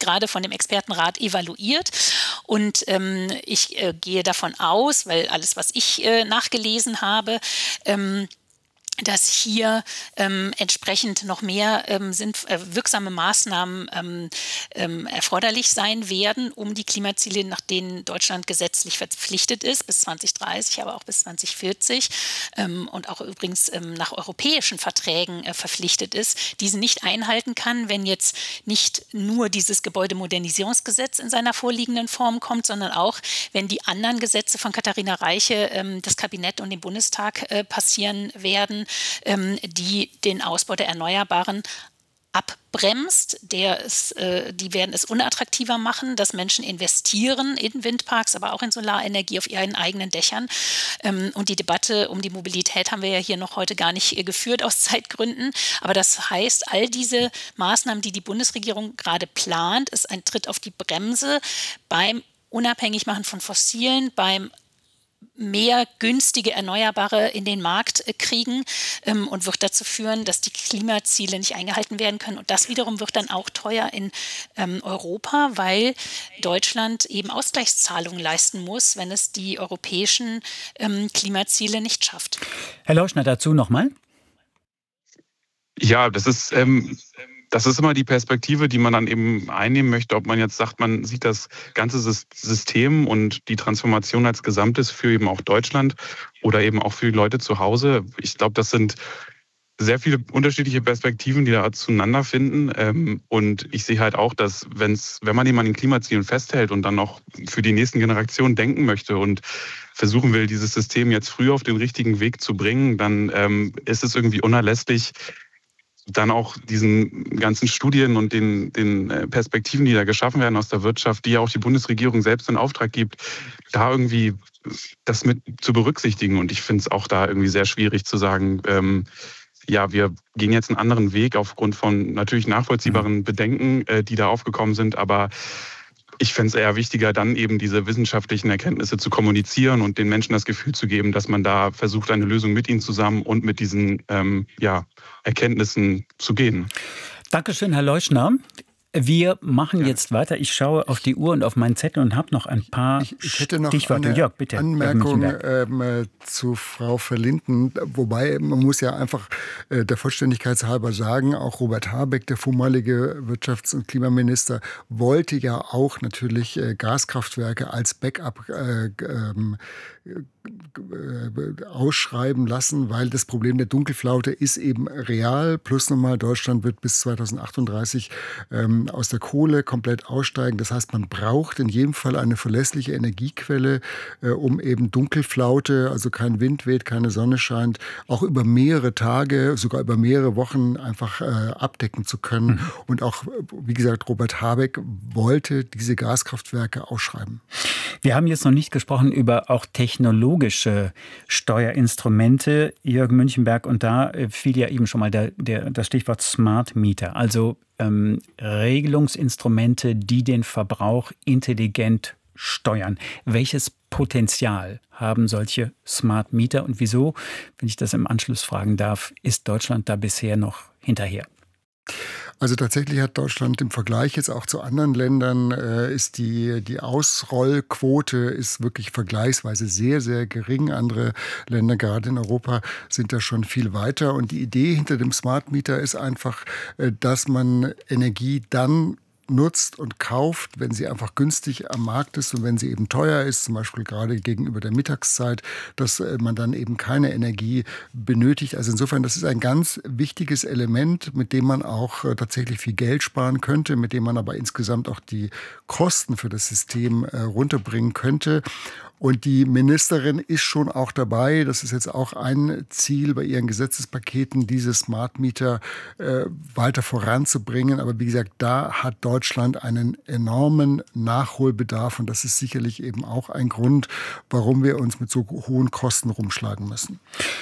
gerade von dem Expertenrat evaluiert. Und ich gehe davon aus, weil alles, was ich nachgelesen habe, dass hier entsprechend noch mehr wirksame Maßnahmen erforderlich sein werden, um die Klimaziele, nach denen Deutschland gesetzlich verpflichtet ist, bis 2030, aber auch bis 2040 und auch übrigens nach europäischen Verträgen verpflichtet ist, diese nicht einhalten kann, wenn jetzt nicht nur dieses Gebäudemodernisierungsgesetz in seiner vorliegenden Form kommt, sondern auch, wenn die anderen Gesetze von Katharina Reiche, das Kabinett und den Bundestag passieren werden, die den Ausbau der Erneuerbaren abbremst. Die werden es unattraktiver machen, dass Menschen investieren in Windparks, aber auch in Solarenergie auf ihren eigenen Dächern. Und die Debatte um die Mobilität haben wir ja hier noch heute gar nicht geführt aus Zeitgründen. Aber das heißt, all diese Maßnahmen, die die Bundesregierung gerade plant, ist ein Tritt auf die Bremse beim Unabhängigmachen von Fossilen, beim mehr günstige Erneuerbare in den Markt kriegen und wird dazu führen, dass die Klimaziele nicht eingehalten werden können. Und das wiederum wird dann auch teuer in Europa, weil Deutschland eben Ausgleichszahlungen leisten muss, wenn es die europäischen Klimaziele nicht schafft. Herr Leuschner, dazu nochmal. Ja, das ist immer die Perspektive, die man dann eben einnehmen möchte, ob man jetzt sagt, man sieht das ganze System und die Transformation als Gesamtes für eben auch Deutschland oder eben auch für die Leute zu Hause. Ich glaube, das sind sehr viele unterschiedliche Perspektiven, die da zueinander finden. Und ich sehe halt auch, dass wenn man eben an den Klimazielen festhält und dann noch für die nächsten Generationen denken möchte und versuchen will, dieses System jetzt früh auf den richtigen Weg zu bringen, dann ist es irgendwie unerlässlich, dann auch diesen ganzen Studien und den Perspektiven, die da geschaffen werden aus der Wirtschaft, die ja auch die Bundesregierung selbst in Auftrag gibt, da irgendwie das mit zu berücksichtigen. Und ich finde es auch da irgendwie sehr schwierig zu sagen, wir gehen jetzt einen anderen Weg aufgrund von natürlich nachvollziehbaren Bedenken, die da aufgekommen sind, aber ich fände es eher wichtiger, dann eben diese wissenschaftlichen Erkenntnisse zu kommunizieren und den Menschen das Gefühl zu geben, dass man da versucht, eine Lösung mit ihnen zusammen und mit diesen Erkenntnissen zu gehen. Dankeschön, Herr Leuschner. Wir machen jetzt weiter. Ich schaue auf die Uhr und auf meinen Zettel und habe noch ein paar Ich hätte noch Stichworte. eine Jörg, bitte. Anmerkung zu Frau Verlinden. Wobei, man muss ja einfach der Vollständigkeit halber sagen, auch Robert Habeck, der vormalige Wirtschafts- und Klimaminister, wollte ja auch natürlich Gaskraftwerke als Backup ausschreiben lassen, weil das Problem der Dunkelflaute ist eben real. Plus nochmal, Deutschland wird bis 2038 aus der Kohle komplett aussteigen. Das heißt, man braucht in jedem Fall eine verlässliche Energiequelle, um eben Dunkelflaute, also kein Wind weht, keine Sonne scheint, auch über mehrere Tage, sogar über mehrere Wochen einfach abdecken zu können. Und auch, wie gesagt, Robert Habeck wollte diese Gaskraftwerke ausschreiben. Wir haben jetzt noch nicht gesprochen über auch technologische Steuerinstrumente, Jörg Münchenberg, und da fiel ja eben schon mal das Stichwort Smart Meter, also Regelungsinstrumente, die den Verbrauch intelligent steuern. Welches Potenzial haben solche Smart Meter und wieso, wenn ich das im Anschluss fragen darf, ist Deutschland da bisher noch hinterher? Also tatsächlich hat Deutschland im Vergleich jetzt auch zu anderen Ländern ist die Ausrollquote ist wirklich vergleichsweise sehr, sehr gering. Andere Länder, gerade in Europa, sind da schon viel weiter. Und die Idee hinter dem Smart Meter ist einfach, dass man Energie dann nutzt und kauft, wenn sie einfach günstig am Markt ist und wenn sie eben teuer ist, zum Beispiel gerade gegenüber der Mittagszeit, dass man dann eben keine Energie benötigt. Also insofern, das ist ein ganz wichtiges Element, mit dem man auch tatsächlich viel Geld sparen könnte, mit dem man aber insgesamt auch die Kosten für das System runterbringen könnte. Und die Ministerin ist schon auch dabei, das ist jetzt auch ein Ziel bei ihren Gesetzespaketen, diese Smart Meter weiter voranzubringen. Aber wie gesagt, da hat Deutschland einen enormen Nachholbedarf und das ist sicherlich eben auch ein Grund, warum wir uns mit so hohen Kosten rumschlagen müssen.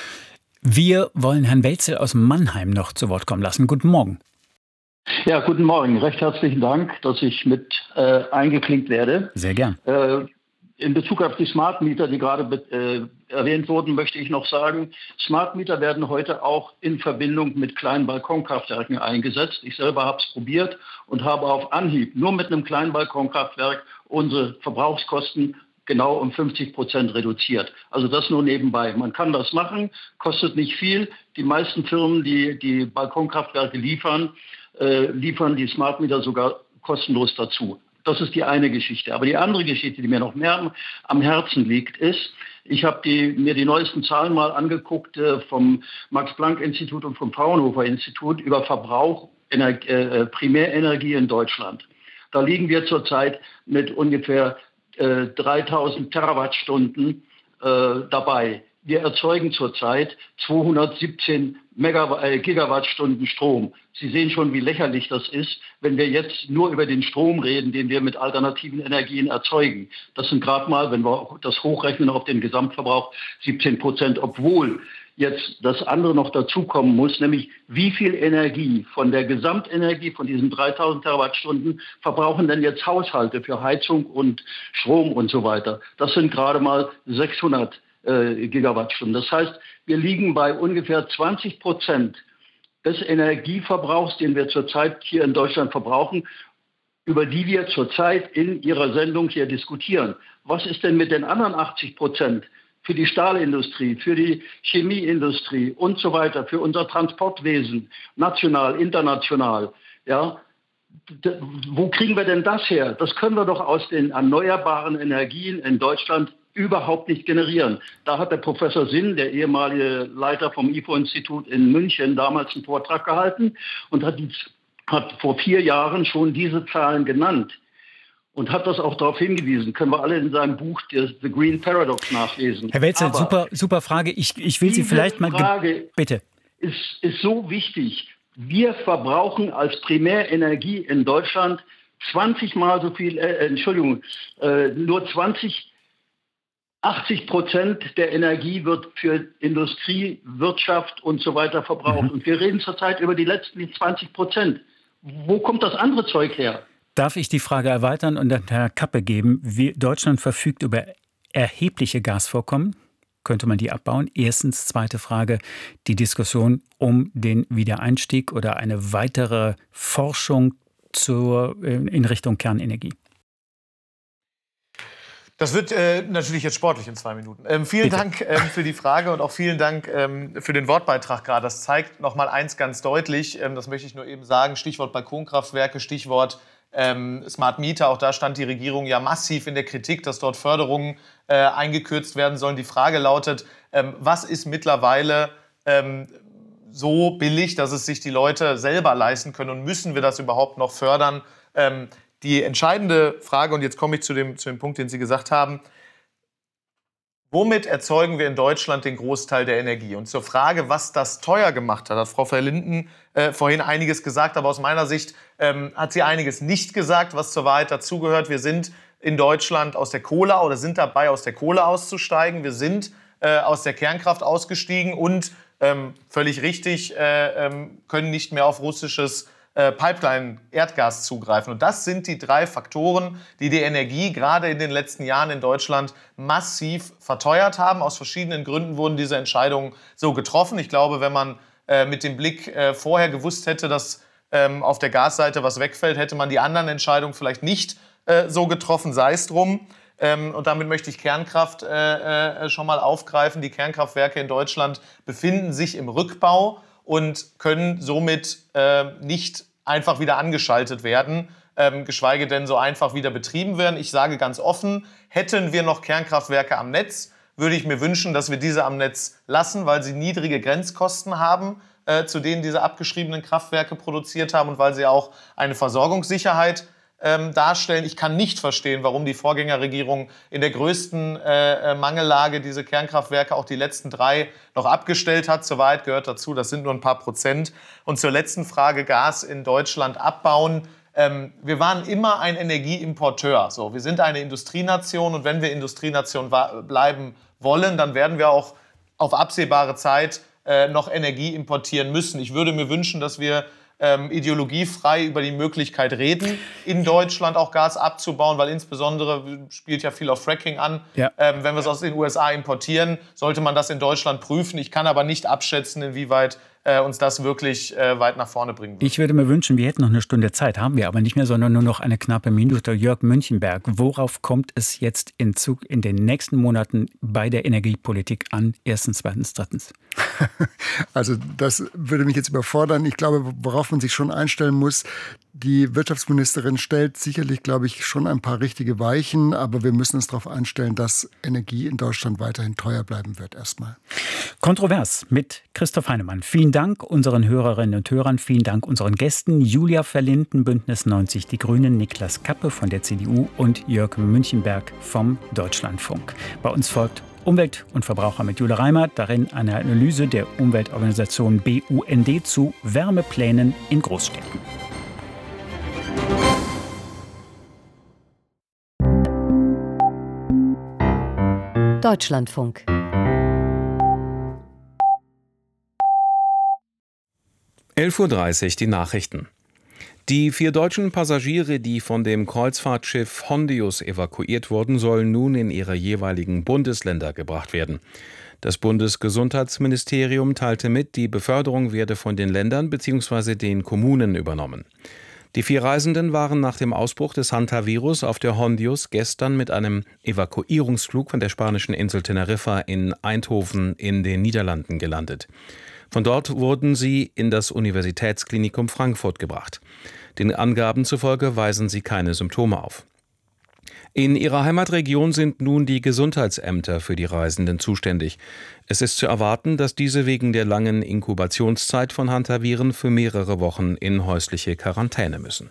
Wir wollen Herrn Welzel aus Mannheim noch zu Wort kommen lassen. Guten Morgen. Ja, guten Morgen. Recht herzlichen Dank, dass ich mit eingeklinkt werde. Sehr gern. In Bezug auf die Smart Meter, die gerade erwähnt wurden, möchte ich noch sagen, Smart Meter werden heute auch in Verbindung mit kleinen Balkonkraftwerken eingesetzt. Ich selber habe es probiert und habe auf Anhieb nur mit einem kleinen Balkonkraftwerk unsere Verbrauchskosten genau um 50% reduziert. Also das nur nebenbei. Man kann das machen, kostet nicht viel. Die meisten Firmen, die Balkonkraftwerke liefern die Smart Meter sogar kostenlos dazu. Das ist die eine Geschichte. Aber die andere Geschichte, die mir noch mehr am Herzen liegt, ist, ich habe mir die neuesten Zahlen mal angeguckt vom Max-Planck-Institut und vom Fraunhofer-Institut über Verbrauch Primärenergie in Deutschland. Da liegen wir zurzeit mit ungefähr 3000 Terawattstunden dabei. Wir erzeugen zurzeit 217 Gigawattstunden Strom. Sie sehen schon, wie lächerlich das ist, wenn wir jetzt nur über den Strom reden, den wir mit alternativen Energien erzeugen. Das sind gerade mal, wenn wir das hochrechnen auf den Gesamtverbrauch, 17%, obwohl jetzt das andere noch dazukommen muss, nämlich wie viel Energie von der Gesamtenergie von diesen 3000 Terawattstunden verbrauchen denn jetzt Haushalte für Heizung und Strom und so weiter. Das sind gerade mal 600 Gigawattstunden. Das heißt, wir liegen bei ungefähr 20% des Energieverbrauchs, den wir zurzeit hier in Deutschland verbrauchen, über die wir zurzeit in Ihrer Sendung hier diskutieren. Was ist denn mit den anderen 80% für die Stahlindustrie, für die Chemieindustrie und so weiter, für unser Transportwesen, national, international? Ja, wo kriegen wir denn das her? Das können wir doch aus den erneuerbaren Energien in Deutschland überhaupt nicht generieren. Da hat der Professor Sinn, der ehemalige Leiter vom IFO-Institut in München, damals einen Vortrag gehalten und hat vor 4 Jahren schon diese Zahlen genannt und hat das auch darauf hingewiesen. Können wir alle in seinem Buch The Green Paradox nachlesen. Herr Welzel, super Frage. Ich will Sie vielleicht mal... Bitte. Ist so wichtig. Wir verbrauchen als Primärenergie in Deutschland 20 Mal so viel, nur 80% der Energie wird für Industrie, Wirtschaft und so weiter verbraucht. Und wir reden zurzeit über die letzten 20%. Wo kommt das andere Zeug her? Darf ich die Frage erweitern und dann Herr Kappe geben? Deutschland verfügt über erhebliche Gasvorkommen. Könnte man die abbauen? Erstens. Zweite Frage, die Diskussion um den Wiedereinstieg oder eine weitere Forschung in Richtung Kernenergie. Das wird natürlich jetzt sportlich in 2 Minuten. Vielen Dank für die Frage und auch vielen Dank für den Wortbeitrag gerade. Das zeigt noch mal eins ganz deutlich, das möchte ich nur eben sagen, Stichwort Balkonkraftwerke, Stichwort Smart Meter, auch da stand die Regierung ja massiv in der Kritik, dass dort Förderungen eingekürzt werden sollen. Die Frage lautet, was ist mittlerweile so billig, dass es sich die Leute selber leisten können und müssen wir das überhaupt noch fördern? Die entscheidende Frage, und jetzt komme ich zu dem Punkt, den Sie gesagt haben, womit erzeugen wir in Deutschland den Großteil der Energie? Und zur Frage, was das teuer gemacht hat Frau Verlinden vorhin einiges gesagt, aber aus meiner Sicht hat sie einiges nicht gesagt, was zur Wahrheit dazugehört. Wir sind in Deutschland aus der Kohle oder sind dabei, aus der Kohle auszusteigen. Wir sind aus der Kernkraft ausgestiegen und völlig richtig, können nicht mehr auf russisches Pipeline-Erdgas zugreifen. Und das sind die 3 Faktoren, die die Energie gerade in den letzten Jahren in Deutschland massiv verteuert haben. Aus verschiedenen Gründen wurden diese Entscheidungen so getroffen. Ich glaube, wenn man mit dem Blick vorher gewusst hätte, dass auf der Gasseite was wegfällt, hätte man die anderen Entscheidungen vielleicht nicht so getroffen, sei es drum. Und damit möchte ich Kernkraft schon mal aufgreifen. Die Kernkraftwerke in Deutschland befinden sich im Rückbau und können somit nicht einfach wieder angeschaltet werden, geschweige denn so einfach wieder betrieben werden. Ich sage ganz offen, hätten wir noch Kernkraftwerke am Netz, würde ich mir wünschen, dass wir diese am Netz lassen, weil sie niedrige Grenzkosten haben, zu denen diese abgeschriebenen Kraftwerke produziert haben und weil sie auch eine Versorgungssicherheit darstellen. Ich kann nicht verstehen, warum die Vorgängerregierung in der größten Mangellage diese Kernkraftwerke, auch die letzten 3, noch abgestellt hat. Zur Wahrheit gehört dazu, das sind nur ein paar Prozent. Und zur letzten Frage, Gas in Deutschland abbauen. Wir waren immer ein Energieimporteur. So, wir sind eine Industrienation und wenn wir Industrienation bleiben wollen, dann werden wir auch auf absehbare Zeit noch Energie importieren müssen. Ich würde mir wünschen, dass wir ideologiefrei über die Möglichkeit reden, in Deutschland auch Gas abzubauen, weil insbesondere spielt ja viel auf Fracking an. Ja. Wenn wir es aus den USA importieren, sollte man das in Deutschland prüfen. Ich kann aber nicht abschätzen, inwieweit uns das wirklich weit nach vorne bringen wird. Ich würde mir wünschen, wir hätten noch eine Stunde Zeit, haben wir aber nicht mehr, sondern nur noch eine knappe Minute. Jörg Münchenberg, worauf kommt es jetzt in den nächsten Monaten bei der Energiepolitik an? Erstens, zweitens, drittens. Also das würde mich jetzt überfordern. Ich glaube, worauf man sich schon einstellen muss, die Wirtschaftsministerin stellt sicherlich, glaube ich, schon ein paar richtige Weichen, aber wir müssen uns darauf einstellen, dass Energie in Deutschland weiterhin teuer bleiben wird erstmal. Kontrovers mit Christoph Heinemann. Vielen Dank unseren Hörerinnen und Hörern, vielen Dank unseren Gästen. Julia Verlinden, Bündnis 90 Die Grünen, Niklas Kappe von der CDU und Jörg Münchenberg vom Deutschlandfunk. Bei uns folgt Umwelt und Verbraucher mit Jule Reimer, darin eine Analyse der Umweltorganisation BUND zu Wärmeplänen in Großstädten. Deutschlandfunk. (11:30 Uhr) die Nachrichten. Die 4 deutschen Passagiere, die von dem Kreuzfahrtschiff Hondius evakuiert wurden, sollen nun in ihre jeweiligen Bundesländer gebracht werden. Das Bundesgesundheitsministerium teilte mit, die Beförderung werde von den Ländern bzw. den Kommunen übernommen. Die 4 Reisenden waren nach dem Ausbruch des Hantavirus auf der Hondius gestern mit einem Evakuierungsflug von der spanischen Insel Teneriffa in Eindhoven in den Niederlanden gelandet. Von dort wurden sie in das Universitätsklinikum Frankfurt gebracht. Den Angaben zufolge weisen sie keine Symptome auf. In ihrer Heimatregion sind nun die Gesundheitsämter für die Reisenden zuständig. Es ist zu erwarten, dass diese wegen der langen Inkubationszeit von Hantaviren für mehrere Wochen in häusliche Quarantäne müssen.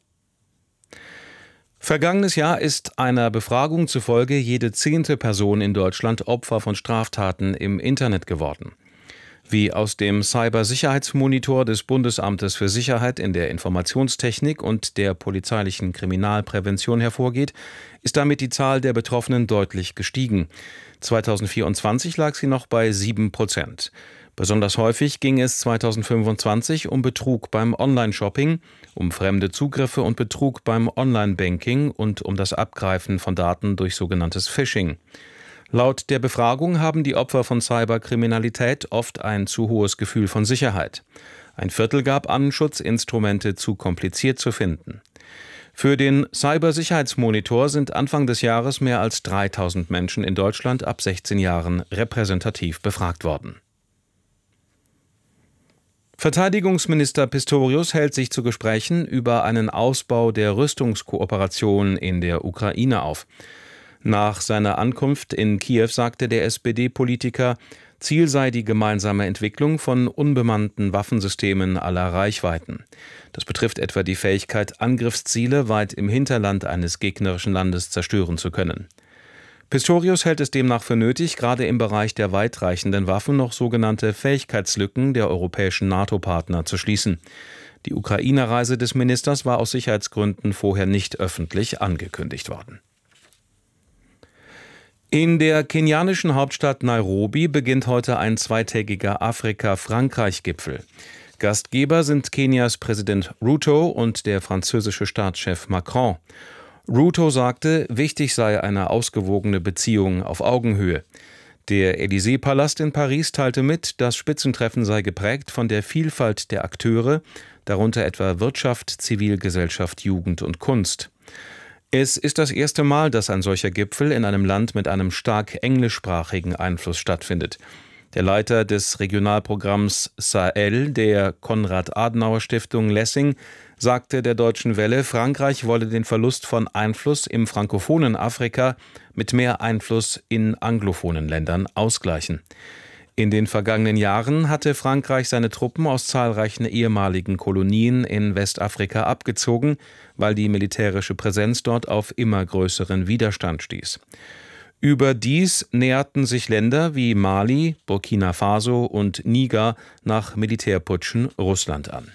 Vergangenes Jahr ist einer Befragung zufolge jede 10. Person in Deutschland Opfer von Straftaten im Internet geworden. Wie aus dem Cybersicherheitsmonitor des Bundesamtes für Sicherheit in der Informationstechnik und der polizeilichen Kriminalprävention hervorgeht, ist damit die Zahl der Betroffenen deutlich gestiegen. 2024 lag sie noch bei 7%. Besonders häufig ging es 2025 um Betrug beim Online-Shopping, um fremde Zugriffe und Betrug beim Online-Banking und um das Abgreifen von Daten durch sogenanntes Phishing. Laut der Befragung haben die Opfer von Cyberkriminalität oft ein zu hohes Gefühl von Sicherheit. Ein Viertel gab an, Schutzinstrumente zu kompliziert zu finden. Für den Cybersicherheitsmonitor sind Anfang des Jahres mehr als 3000 Menschen in Deutschland ab 16 Jahren repräsentativ befragt worden. Verteidigungsminister Pistorius hält sich zu Gesprächen über einen Ausbau der Rüstungskooperation in der Ukraine auf. Nach seiner Ankunft in Kiew sagte der SPD-Politiker, Ziel sei die gemeinsame Entwicklung von unbemannten Waffensystemen aller Reichweiten. Das betrifft etwa die Fähigkeit, Angriffsziele weit im Hinterland eines gegnerischen Landes zerstören zu können. Pistorius hält es demnach für nötig, gerade im Bereich der weitreichenden Waffen noch sogenannte Fähigkeitslücken der europäischen NATO-Partner zu schließen. Die Ukraine-Reise des Ministers war aus Sicherheitsgründen vorher nicht öffentlich angekündigt worden. In der kenianischen Hauptstadt Nairobi beginnt heute ein zweitägiger Afrika-Frankreich-Gipfel. Gastgeber sind Kenias Präsident Ruto und der französische Staatschef Macron. Ruto sagte, wichtig sei eine ausgewogene Beziehung auf Augenhöhe. Der Élysée-Palast in Paris teilte mit, das Spitzentreffen sei geprägt von der Vielfalt der Akteure, darunter etwa Wirtschaft, Zivilgesellschaft, Jugend und Kunst. Es ist das erste Mal, dass ein solcher Gipfel in einem Land mit einem stark englischsprachigen Einfluss stattfindet. Der Leiter des Regionalprogramms Sahel der Konrad-Adenauer-Stiftung Lessing sagte der Deutschen Welle, Frankreich wolle den Verlust von Einfluss im frankophonen Afrika mit mehr Einfluss in anglophonen Ländern ausgleichen. In den vergangenen Jahren hatte Frankreich seine Truppen aus zahlreichen ehemaligen Kolonien in Westafrika abgezogen, weil die militärische Präsenz dort auf immer größeren Widerstand stieß. Überdies näherten sich Länder wie Mali, Burkina Faso und Niger nach Militärputschen Russland an.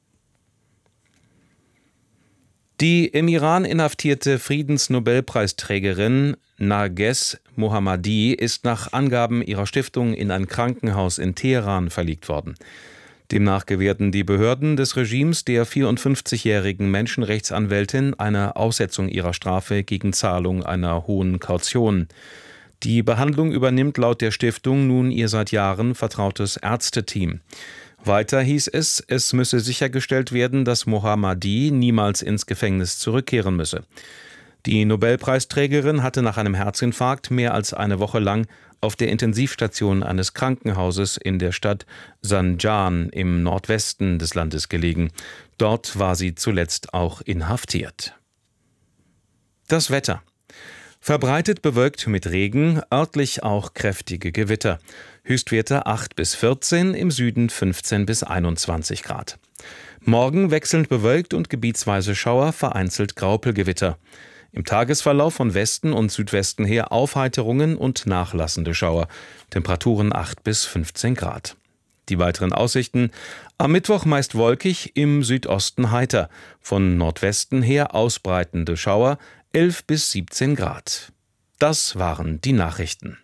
Die im Iran inhaftierte Friedensnobelpreisträgerin Narges Mohammadi ist nach Angaben ihrer Stiftung in ein Krankenhaus in Teheran verlegt worden. Demnach gewährten die Behörden des Regimes der 54-jährigen Menschenrechtsanwältin eine Aussetzung ihrer Strafe gegen Zahlung einer hohen Kaution. Die Behandlung übernimmt laut der Stiftung nun ihr seit Jahren vertrautes Ärzteteam. Weiter hieß es, es müsse sichergestellt werden, dass Mohammadi niemals ins Gefängnis zurückkehren müsse. Die Nobelpreisträgerin hatte nach einem Herzinfarkt mehr als eine Woche lang auf der Intensivstation eines Krankenhauses in der Stadt Zanjan im Nordwesten des Landes gelegen. Dort war sie zuletzt auch inhaftiert. Das Wetter. Verbreitet bewölkt mit Regen, örtlich auch kräftige Gewitter. Höchstwerte 8 bis 14, im Süden 15 bis 21 Grad. Morgen wechselnd bewölkt und gebietsweise Schauer, vereinzelt Graupelgewitter. Im Tagesverlauf von Westen und Südwesten her Aufheiterungen und nachlassende Schauer. Temperaturen 8 bis 15 Grad. Die weiteren Aussichten: am Mittwoch meist wolkig, im Südosten heiter. Von Nordwesten her ausbreitende Schauer, 11 bis 17 Grad. Das waren die Nachrichten.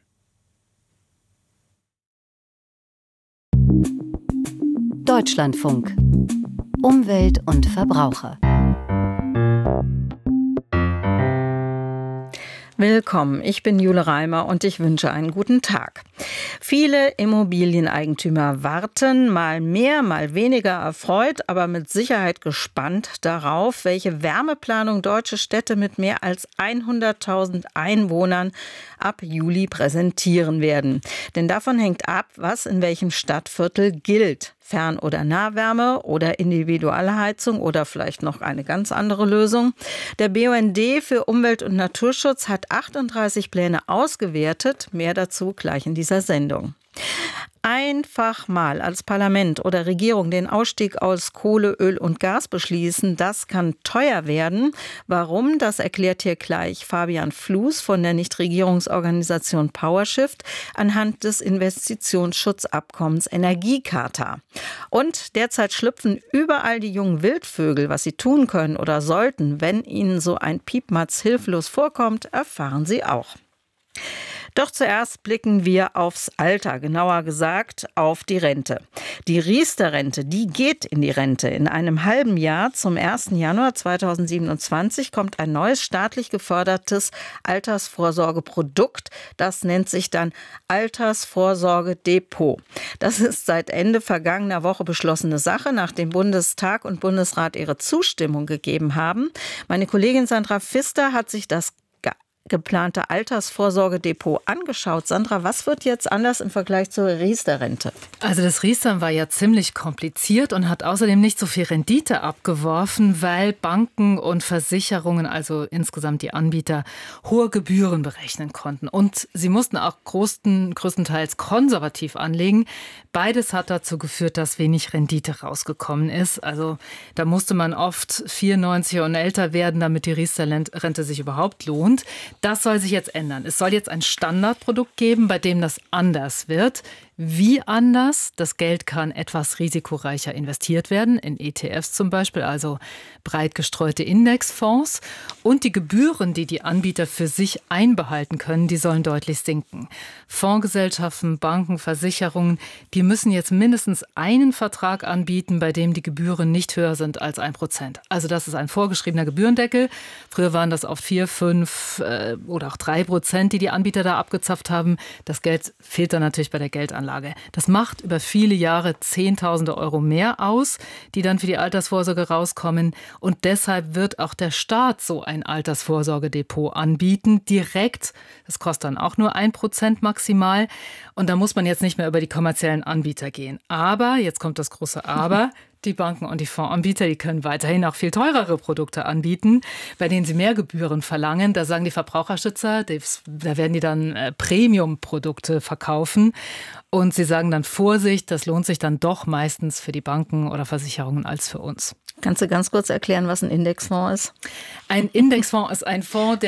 Deutschlandfunk. Umwelt und Verbraucher. Willkommen, ich bin Jule Reimer und ich wünsche einen guten Tag. Viele Immobilieneigentümer warten, mal mehr, mal weniger erfreut, aber mit Sicherheit gespannt darauf, welche Wärmeplanung deutsche Städte mit mehr als 100.000 Einwohnern ab Juli präsentieren werden. Denn davon hängt ab, was in welchem Stadtviertel gilt. Fern- oder Nahwärme oder Individualheizung oder vielleicht noch eine ganz andere Lösung. Der BUND für Umwelt- und Naturschutz hat 38 Pläne ausgewertet. Mehr dazu gleich in dieser Sendung. Einfach mal als Parlament oder Regierung den Ausstieg aus Kohle, Öl und Gas beschließen, das kann teuer werden. Warum? Das erklärt hier gleich Fabian Fluß von der Nichtregierungsorganisation PowerShift anhand des Investitionsschutzabkommens Energiecharta. Und derzeit schlüpfen überall die jungen Wildvögel. Was sie tun können oder sollten, wenn ihnen so ein Piepmatz hilflos vorkommt, erfahren Sie auch. Doch zuerst blicken wir aufs Alter, genauer gesagt auf die Rente. Die Riester-Rente, die geht in die Rente. In einem halben Jahr, zum 1. Januar 2027, kommt ein neues staatlich gefördertes Altersvorsorgeprodukt. Das nennt sich dann Altersvorsorgedepot. Das ist seit Ende vergangener Woche beschlossene Sache, nachdem Bundestag und Bundesrat ihre Zustimmung gegeben haben. Meine Kollegin Sandra Pfister hat sich das geplante Altersvorsorgedepot angeschaut. Sandra, was wird jetzt anders im Vergleich zur Riester-Rente? Also das Riester war ja ziemlich kompliziert und hat außerdem nicht so viel Rendite abgeworfen, weil Banken und Versicherungen, also insgesamt die Anbieter, hohe Gebühren berechnen konnten. Und sie mussten auch größtenteils konservativ anlegen. Beides hat dazu geführt, dass wenig Rendite rausgekommen ist. Also da musste man oft 94 und älter werden, damit die Riester-Rente sich überhaupt lohnt. Das soll sich jetzt ändern. Es soll jetzt ein Standardprodukt geben, bei dem das anders wird. Wie anders? Das Geld kann etwas risikoreicher investiert werden, in ETFs zum Beispiel, also breit gestreute Indexfonds. Und die Gebühren, die die Anbieter für sich einbehalten können, die sollen deutlich sinken. Fondsgesellschaften, Banken, Versicherungen, die müssen jetzt mindestens einen Vertrag anbieten, bei dem die Gebühren nicht höher sind als 1%. Also das ist ein vorgeschriebener Gebührendeckel. Früher waren das oft 4, 5 oder auch 3%, die die Anbieter da abgezapft haben. Das Geld fehlt dann natürlich bei der Geldanlage. Das macht über viele Jahre Zehntausende Euro mehr aus, die dann für die Altersvorsorge rauskommen. Und deshalb wird auch der Staat so ein Altersvorsorgedepot anbieten, direkt. Das kostet dann auch nur 1% maximal. Und da muss man jetzt nicht mehr über die kommerziellen Anbieter gehen. Aber, jetzt kommt das große Aber, die Banken und die Fondsanbieter, die können weiterhin auch viel teurere Produkte anbieten, bei denen sie mehr Gebühren verlangen. Da sagen die Verbraucherschützer, da werden die dann Premium-Produkte verkaufen. Und sie sagen dann, Vorsicht, das lohnt sich dann doch meistens für die Banken oder Versicherungen als für uns. Kannst du ganz kurz erklären, was ein Indexfonds ist? Ein Indexfonds ist ein Fonds,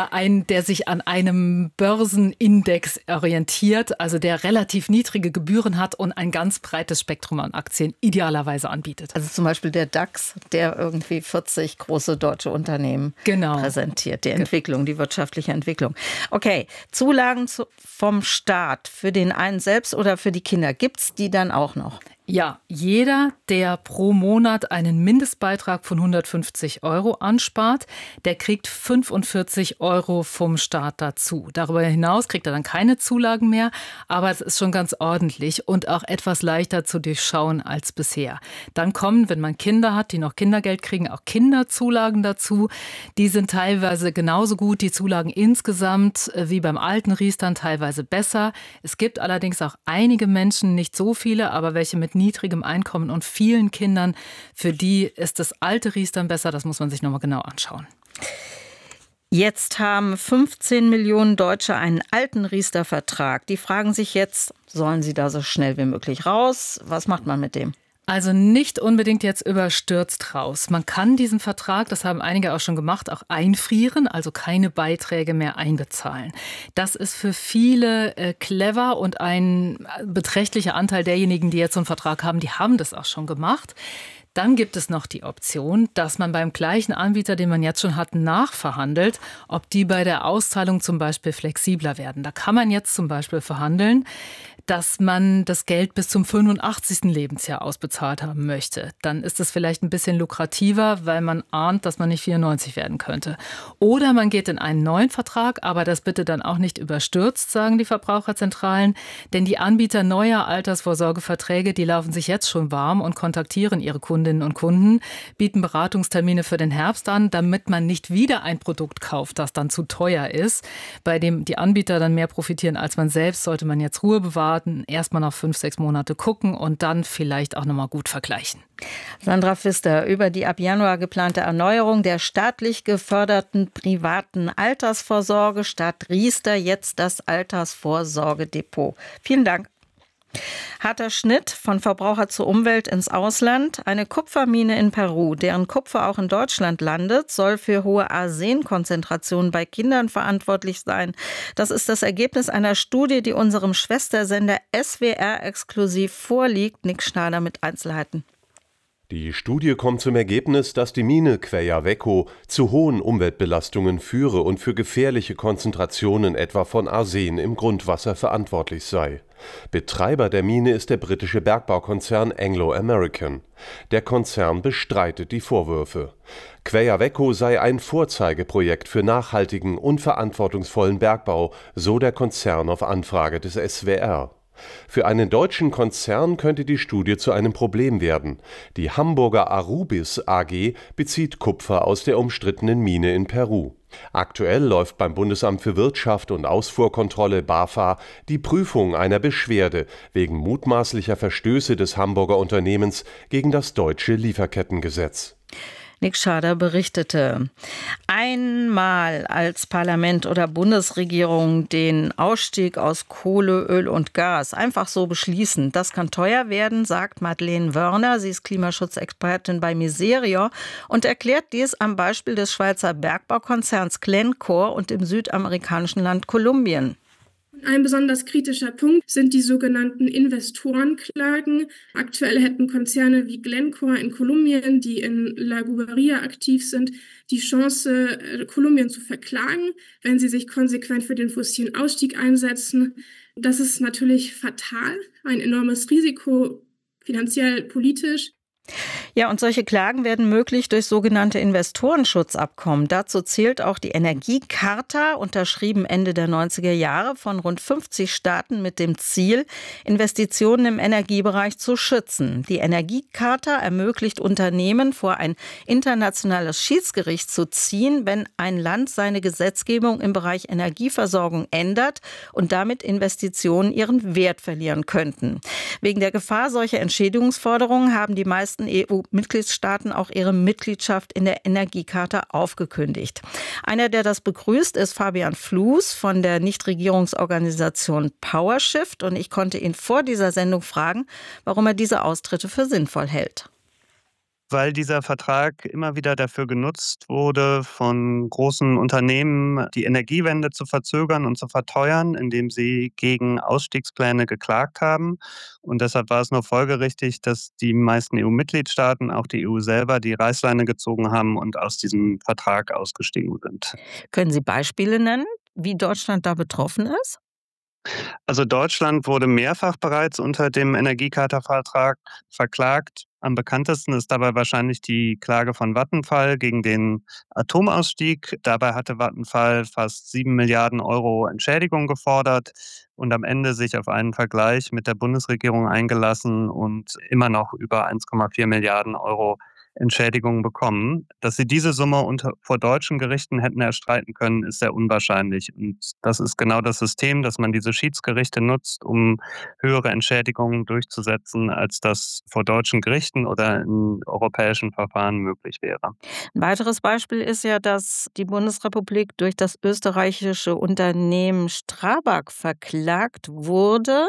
der sich an einem Börsenindex orientiert, also der relativ niedrige Gebühren hat und ein ganz breites Spektrum an Aktien idealerweise anbietet. Also zum Beispiel der DAX, der irgendwie 40 große deutsche Unternehmen präsentiert. Die Entwicklung, die wirtschaftliche Entwicklung. Okay, Zulagen vom Staat für den einen selbst oder für die Kinder, gibt es die dann auch noch? Ja, jeder, der pro Monat einen Mindestbeitrag von 150 € anspart, der kriegt 45 € vom Staat dazu. Darüber hinaus kriegt er dann keine Zulagen mehr, aber es ist schon ganz ordentlich und auch etwas leichter zu durchschauen als bisher. Dann kommen, wenn man Kinder hat, die noch Kindergeld kriegen, auch Kinderzulagen dazu. Die sind teilweise genauso gut, die Zulagen insgesamt, wie beim alten Riester, teilweise besser. Es gibt allerdings auch einige Menschen, nicht so viele, aber welche mit niedrigem Einkommen und vielen Kindern, für die ist das alte Riester besser. Das muss man sich nochmal genau anschauen. Jetzt haben 15 Millionen Deutsche einen alten Riester-Vertrag. Die fragen sich jetzt, sollen sie da so schnell wie möglich raus? Was macht man mit dem? Also nicht unbedingt jetzt überstürzt raus. Man kann diesen Vertrag, das haben einige auch schon gemacht, auch einfrieren, also keine Beiträge mehr einbezahlen. Das ist für viele clever und ein beträchtlicher Anteil derjenigen, die jetzt so einen Vertrag haben, die haben das auch schon gemacht. Dann gibt es noch die Option, dass man beim gleichen Anbieter, den man jetzt schon hat, nachverhandelt, ob die bei der Auszahlung zum Beispiel flexibler werden. Da kann man jetzt zum Beispiel verhandeln, dass man das Geld bis zum 85. Lebensjahr ausbezahlt haben möchte. Dann ist es vielleicht ein bisschen lukrativer, weil man ahnt, dass man nicht 94 werden könnte. Oder man geht in einen neuen Vertrag, aber das bitte dann auch nicht überstürzt, sagen die Verbraucherzentralen. Denn die Anbieter neuer Altersvorsorgeverträge, die laufen sich jetzt schon warm und kontaktieren ihre Kundinnen und Kunden, bieten Beratungstermine für den Herbst an, damit man nicht wieder ein Produkt kauft, das dann zu teuer ist, bei dem die Anbieter dann mehr profitieren als man selbst, sollte man jetzt Ruhe bewahren, erstmal noch 5-6 Monate gucken und dann vielleicht auch nochmal gut vergleichen. Sandra Pfister über die ab Januar geplante Erneuerung der staatlich geförderten privaten Altersvorsorge statt Riester, jetzt das Altersvorsorgedepot. Vielen Dank. Harter Schnitt von Verbraucher zur Umwelt ins Ausland. Eine Kupfermine in Peru, deren Kupfer auch in Deutschland landet, soll für hohe Arsenkonzentrationen bei Kindern verantwortlich sein. Das ist das Ergebnis einer Studie, die unserem Schwestersender SWR exklusiv vorliegt. Nick Schnader mit Einzelheiten. Die Studie kommt zum Ergebnis, dass die Mine Quellaveco zu hohen Umweltbelastungen führe und für gefährliche Konzentrationen etwa von Arsen im Grundwasser verantwortlich sei. Betreiber der Mine ist der britische Bergbaukonzern Anglo American. Der Konzern bestreitet die Vorwürfe. Quellaveco sei ein Vorzeigeprojekt für nachhaltigen und verantwortungsvollen Bergbau, so der Konzern auf Anfrage des SWR. Für einen deutschen Konzern könnte die Studie zu einem Problem werden. Die Hamburger Arubis AG bezieht Kupfer aus der umstrittenen Mine in Peru. Aktuell läuft beim Bundesamt für Wirtschaft und Ausfuhrkontrolle BAFA die Prüfung einer Beschwerde wegen mutmaßlicher Verstöße des Hamburger Unternehmens gegen das deutsche Lieferkettengesetz. Nick Schnader berichtete. Einmal als Parlament oder Bundesregierung den Ausstieg aus Kohle, Öl und Gas einfach so beschließen, das kann teuer werden, sagt Madeleine Wörner. Sie ist Klimaschutzexpertin bei Miserior und erklärt dies am Beispiel des Schweizer Bergbaukonzerns Glencore und im südamerikanischen Land Kolumbien. Ein besonders kritischer Punkt sind die sogenannten Investorenklagen. Aktuell hätten Konzerne wie Glencore in Kolumbien, die in La Guaira aktiv sind, die Chance, Kolumbien zu verklagen, wenn sie sich konsequent für den fossilen Ausstieg einsetzen. Das ist natürlich fatal, ein enormes Risiko, finanziell, politisch. Ja, und solche Klagen werden möglich durch sogenannte Investorenschutzabkommen. Dazu zählt auch die Energiecharta, unterschrieben Ende der 90er Jahre von rund 50 Staaten mit dem Ziel, Investitionen im Energiebereich zu schützen. Die Energiecharta ermöglicht Unternehmen, vor ein internationales Schiedsgericht zu ziehen, wenn ein Land seine Gesetzgebung im Bereich Energieversorgung ändert und damit Investitionen ihren Wert verlieren könnten. Wegen der Gefahr solcher Entschädigungsforderungen haben die meisten EU-Mitgliedstaaten auch ihre Mitgliedschaft in der Energiecharta aufgekündigt. Einer, der das begrüßt, ist Fabian Fluß von der Nichtregierungsorganisation PowerShift. Und ich konnte ihn vor dieser Sendung fragen, warum er diese Austritte für sinnvoll hält. Weil dieser Vertrag immer wieder dafür genutzt wurde, von großen Unternehmen die Energiewende zu verzögern und zu verteuern, indem sie gegen Ausstiegspläne geklagt haben. Und deshalb war es nur folgerichtig, dass die meisten EU-Mitgliedstaaten, auch die EU selber, die Reißleine gezogen haben und aus diesem Vertrag ausgestiegen sind. Können Sie Beispiele nennen, wie Deutschland da betroffen ist? Also Deutschland wurde mehrfach bereits unter dem Energiecharta-Vertrag verklagt. Am bekanntesten ist dabei wahrscheinlich die Klage von Vattenfall gegen den Atomausstieg. Dabei hatte Vattenfall fast 7 Milliarden Euro Entschädigung gefordert und am Ende sich auf einen Vergleich mit der Bundesregierung eingelassen und immer noch über 1,4 Milliarden Euro Entschädigung bekommen. Dass sie diese Summe vor deutschen Gerichten hätten erstreiten können, ist sehr unwahrscheinlich. Und das ist genau das System, dass man diese Schiedsgerichte nutzt, um höhere Entschädigungen durchzusetzen, als das vor deutschen Gerichten oder in europäischen Verfahren möglich wäre. Ein weiteres Beispiel ist ja, dass die Bundesrepublik durch das österreichische Unternehmen Strabag verklagt wurde,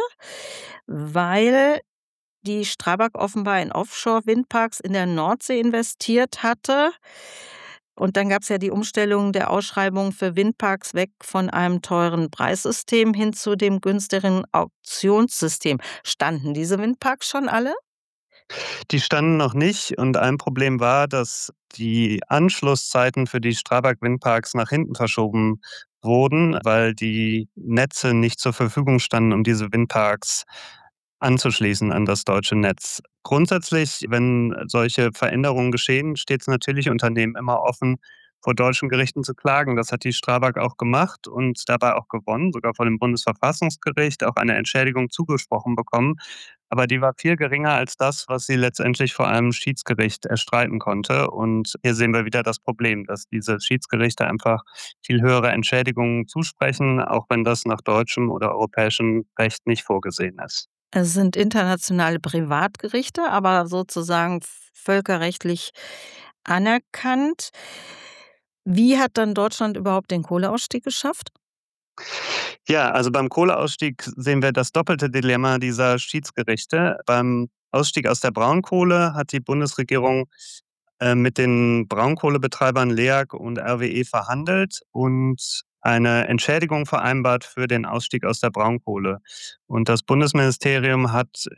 weil die Strabag offenbar in Offshore-Windparks in der Nordsee investiert hatte. Und dann gab es ja die Umstellung der Ausschreibung für Windparks weg von einem teuren Preissystem hin zu dem günstigeren Auktionssystem. Standen diese Windparks schon alle? Die standen noch nicht und ein Problem war, dass die Anschlusszeiten für die Strabag-Windparks nach hinten verschoben wurden, weil die Netze nicht zur Verfügung standen, um diese Windparks anzuschließen an das deutsche Netz. Grundsätzlich, wenn solche Veränderungen geschehen, steht es natürlich Unternehmen immer offen, vor deutschen Gerichten zu klagen. Das hat die Strabag auch gemacht und dabei auch gewonnen, sogar vor dem Bundesverfassungsgericht auch eine Entschädigung zugesprochen bekommen. Aber die war viel geringer als das, was sie letztendlich vor einem Schiedsgericht erstreiten konnte. Und hier sehen wir wieder das Problem, dass diese Schiedsgerichte einfach viel höhere Entschädigungen zusprechen, auch wenn das nach deutschem oder europäischem Recht nicht vorgesehen ist. Es sind internationale Privatgerichte, aber sozusagen völkerrechtlich anerkannt. Wie hat dann Deutschland überhaupt den Kohleausstieg geschafft? Ja, also beim Kohleausstieg sehen wir das doppelte Dilemma dieser Schiedsgerichte. Beim Ausstieg aus der Braunkohle hat die Bundesregierung mit den Braunkohlebetreibern LEAG und RWE verhandelt und eine Entschädigung vereinbart für den Ausstieg aus der Braunkohle. Und das Bundesministerium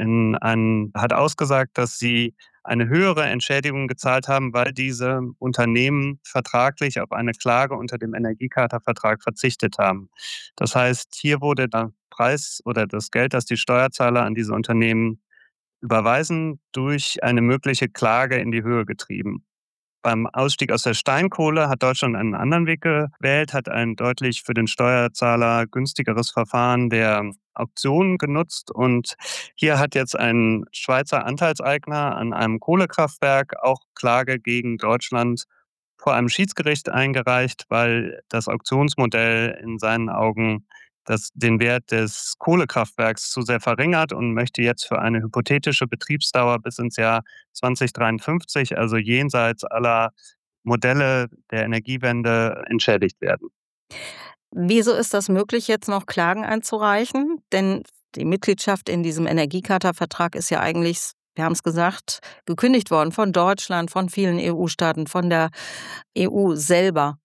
hat ausgesagt, dass sie eine höhere Entschädigung gezahlt haben, weil diese Unternehmen vertraglich auf eine Klage unter dem Energiecharta-Vertrag verzichtet haben. Das heißt, hier wurde der Preis oder das Geld, das die Steuerzahler an diese Unternehmen überweisen, durch eine mögliche Klage in die Höhe getrieben. Beim Ausstieg aus der Steinkohle hat Deutschland einen anderen Weg gewählt, hat ein deutlich für den Steuerzahler günstigeres Verfahren der Auktion genutzt. Und hier hat jetzt ein Schweizer Anteilseigner an einem Kohlekraftwerk auch Klage gegen Deutschland vor einem Schiedsgericht eingereicht, weil das Auktionsmodell in seinen Augen den Wert des Kohlekraftwerks zu sehr verringert und möchte jetzt für eine hypothetische Betriebsdauer bis ins Jahr 2053, also jenseits aller Modelle der Energiewende, entschädigt werden. Wieso ist das möglich, jetzt noch Klagen einzureichen? Denn die Mitgliedschaft in diesem Energiecharta-Vertrag ist ja eigentlich, wir haben es gesagt, gekündigt worden von Deutschland, von vielen EU-Staaten, von der EU selber.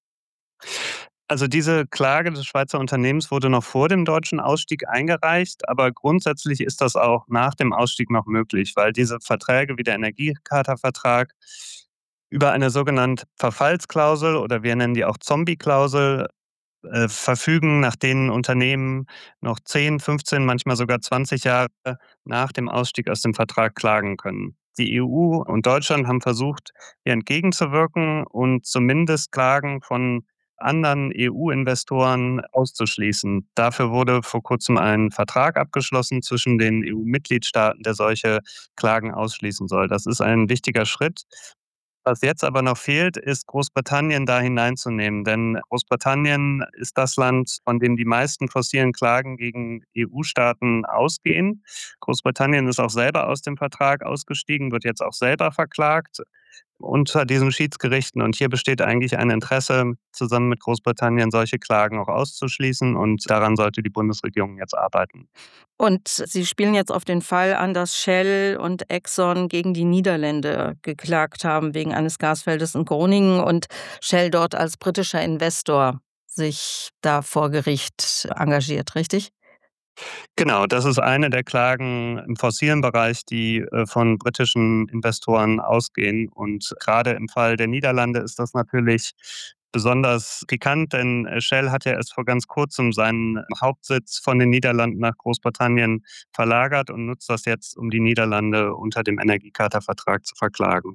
Also diese Klage des Schweizer Unternehmens wurde noch vor dem deutschen Ausstieg eingereicht, aber grundsätzlich ist das auch nach dem Ausstieg noch möglich, weil diese Verträge wie der Energiecharta-Vertrag über eine sogenannte Verfallsklausel oder wir nennen die auch Zombie-Klausel verfügen, nach denen Unternehmen noch 10, 15, manchmal sogar 20 Jahre nach dem Ausstieg aus dem Vertrag klagen können. Die EU und Deutschland haben versucht, hier entgegenzuwirken und zumindest Klagen von anderen EU-Investoren auszuschließen. Dafür wurde vor kurzem ein Vertrag abgeschlossen zwischen den EU-Mitgliedstaaten, der solche Klagen ausschließen soll. Das ist ein wichtiger Schritt. Was jetzt aber noch fehlt, ist Großbritannien da hineinzunehmen. Denn Großbritannien ist das Land, von dem die meisten fossilen Klagen gegen EU-Staaten ausgehen. Großbritannien ist auch selber aus dem Vertrag ausgestiegen, wird jetzt auch selber verklagt unter diesen Schiedsgerichten. Und hier besteht eigentlich ein Interesse, zusammen mit Großbritannien solche Klagen auch auszuschließen. Und daran sollte die Bundesregierung jetzt arbeiten. Und Sie spielen jetzt auf den Fall an, dass Shell und Exxon gegen die Niederlande geklagt haben wegen eines Gasfeldes in Groningen und Shell dort als britischer Investor sich da vor Gericht engagiert, richtig? Genau, das ist eine der Klagen im fossilen Bereich, die von britischen Investoren ausgehen. Und gerade im Fall der Niederlande ist das natürlich besonders pikant, denn Shell hat ja erst vor ganz kurzem seinen Hauptsitz von den Niederlanden nach Großbritannien verlagert und nutzt das jetzt, um die Niederlande unter dem Energiecharta-Vertrag zu verklagen.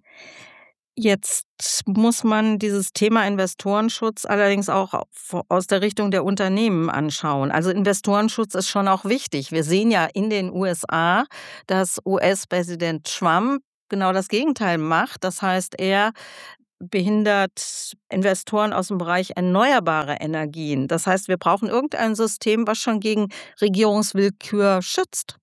Jetzt muss man dieses Thema Investorenschutz allerdings auch aus der Richtung der Unternehmen anschauen. Also Investorenschutz ist schon auch wichtig. Wir sehen ja in den USA, dass US-Präsident Trump genau das Gegenteil macht. Das heißt, er behindert Investoren aus dem Bereich erneuerbare Energien. Das heißt, wir brauchen irgendein System, was schon gegen Regierungswillkür schützt.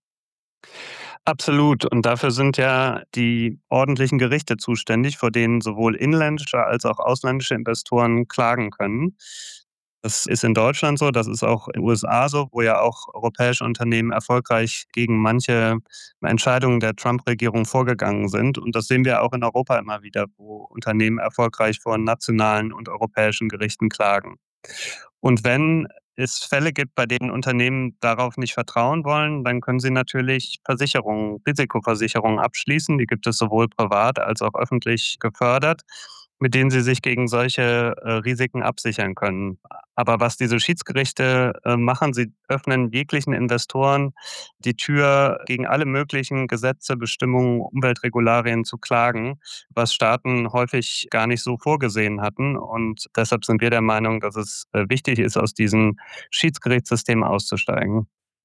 Absolut. Und dafür sind ja die ordentlichen Gerichte zuständig, vor denen sowohl inländische als auch ausländische Investoren klagen können. Das ist in Deutschland so, das ist auch in den USA so, wo ja auch europäische Unternehmen erfolgreich gegen manche Entscheidungen der Trump-Regierung vorgegangen sind. Und das sehen wir auch in Europa immer wieder, wo Unternehmen erfolgreich vor nationalen und europäischen Gerichten klagen. Und wenn es Fälle gibt, bei denen Unternehmen darauf nicht vertrauen wollen, dann können sie natürlich Versicherungen, Risikoversicherungen abschließen. Die gibt es sowohl privat als auch öffentlich gefördert, mit denen sie sich gegen solche Risiken absichern können. Aber was diese Schiedsgerichte machen, sie öffnen jeglichen Investoren die Tür, gegen alle möglichen Gesetze, Bestimmungen, Umweltregularien zu klagen, was Staaten häufig gar nicht so vorgesehen hatten. Und deshalb sind wir der Meinung, dass es wichtig ist, aus diesem Schiedsgerichtssystem auszusteigen.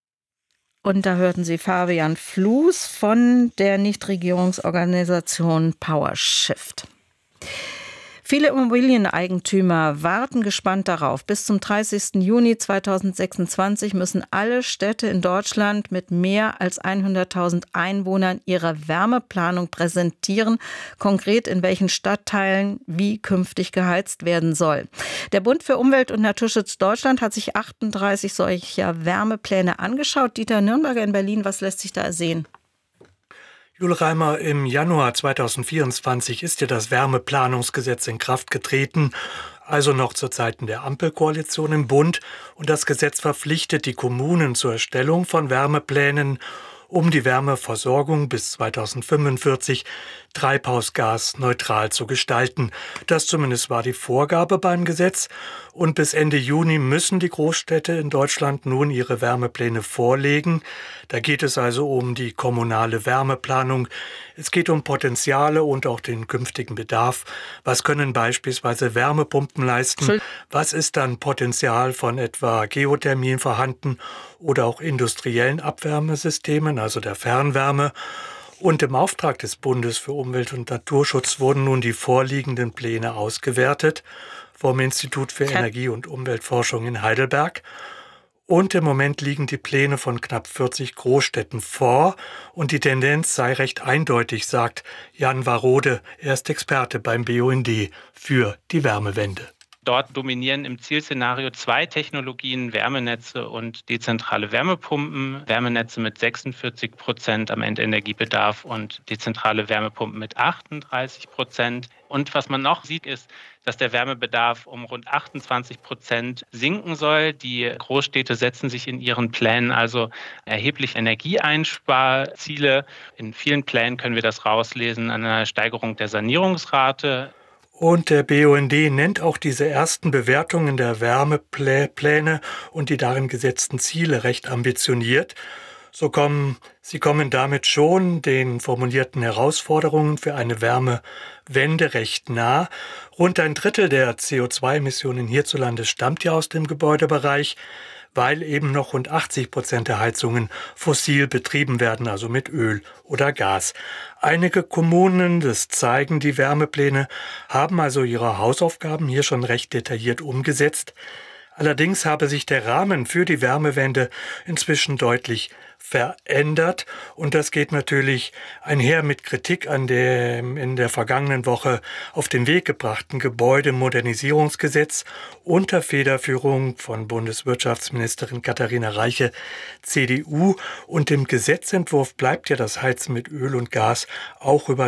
Und da hörten Sie Fabian Fluß von der Nichtregierungsorganisation PowerShift. Viele Immobilieneigentümer warten gespannt darauf. Bis zum 30. Juni 2026 müssen alle Städte in Deutschland mit mehr als 100.000 Einwohnern ihre Wärmeplanung präsentieren, konkret in welchen Stadtteilen wie künftig geheizt werden soll. Der Bund für Umwelt und Naturschutz Deutschland hat sich 38 solcher Wärmepläne angeschaut. Dieter Nürnberger in Berlin, was lässt sich da ersehen? Jule Reimer, im Januar 2024 ist ja das Wärmeplanungsgesetz in Kraft getreten, also noch zu Zeiten der Ampelkoalition im Bund. Und das Gesetz verpflichtet die Kommunen zur Erstellung von Wärmeplänen, um die Wärmeversorgung bis 2045 treibhausgasneutral zu gestalten. Das zumindest war die Vorgabe beim Gesetz. Und bis Ende Juni müssen die Großstädte in Deutschland nun ihre Wärmepläne vorlegen. Da geht es also um die kommunale Wärmeplanung. Es geht um Potenziale und auch den künftigen Bedarf. Was können beispielsweise Wärmepumpen leisten? Was ist dann Potenzial von etwa Geothermien vorhanden oder auch industriellen Abwärmesystemen, also der Fernwärme? Und im Auftrag des Bundes für Umwelt und Naturschutz wurden nun die vorliegenden Pläne ausgewertet vom Institut für Energie- und Umweltforschung in Heidelberg. Und im Moment liegen die Pläne von knapp 40 Großstädten vor. Und die Tendenz sei recht eindeutig, sagt Jan Warode. Er ist Experte beim BUND für die Wärmewende. Dort dominieren im Zielszenario 2 Technologien, Wärmenetze und dezentrale Wärmepumpen. Wärmenetze mit 46% am Endenergiebedarf und dezentrale Wärmepumpen mit 38%. Und was man noch sieht, ist, dass der Wärmebedarf um rund 28% sinken soll. Die Großstädte setzen sich in ihren Plänen also erheblich Energieeinsparziele. In vielen Plänen können wir das rauslesen an einer Steigerung der Sanierungsrate. Und der BUND nennt auch diese ersten Bewertungen der Wärmepläne und die darin gesetzten Ziele recht ambitioniert. Sie kommen damit schon den formulierten Herausforderungen für eine Wärmewende recht nah. Rund ein Drittel der CO2-Emissionen hierzulande stammt ja aus dem Gebäudebereich, weil eben noch rund 80% der Heizungen fossil betrieben werden, also mit Öl oder Gas. Einige Kommunen, das zeigen die Wärmepläne, haben also ihre Hausaufgaben hier schon recht detailliat umgesetzt. Allerdings habe sich der Rahmen für die Wärmewende inzwischen deutlich verändert und das geht natürlich einher mit Kritik an dem in der vergangenen Woche auf den Weg gebrachten Gebäudemodernisierungsgesetz unter Federführung von Bundeswirtschaftsministerin Katharina Reiche, CDU. Und im Gesetzentwurf bleibt ja das Heizen mit Öl und Gas auch über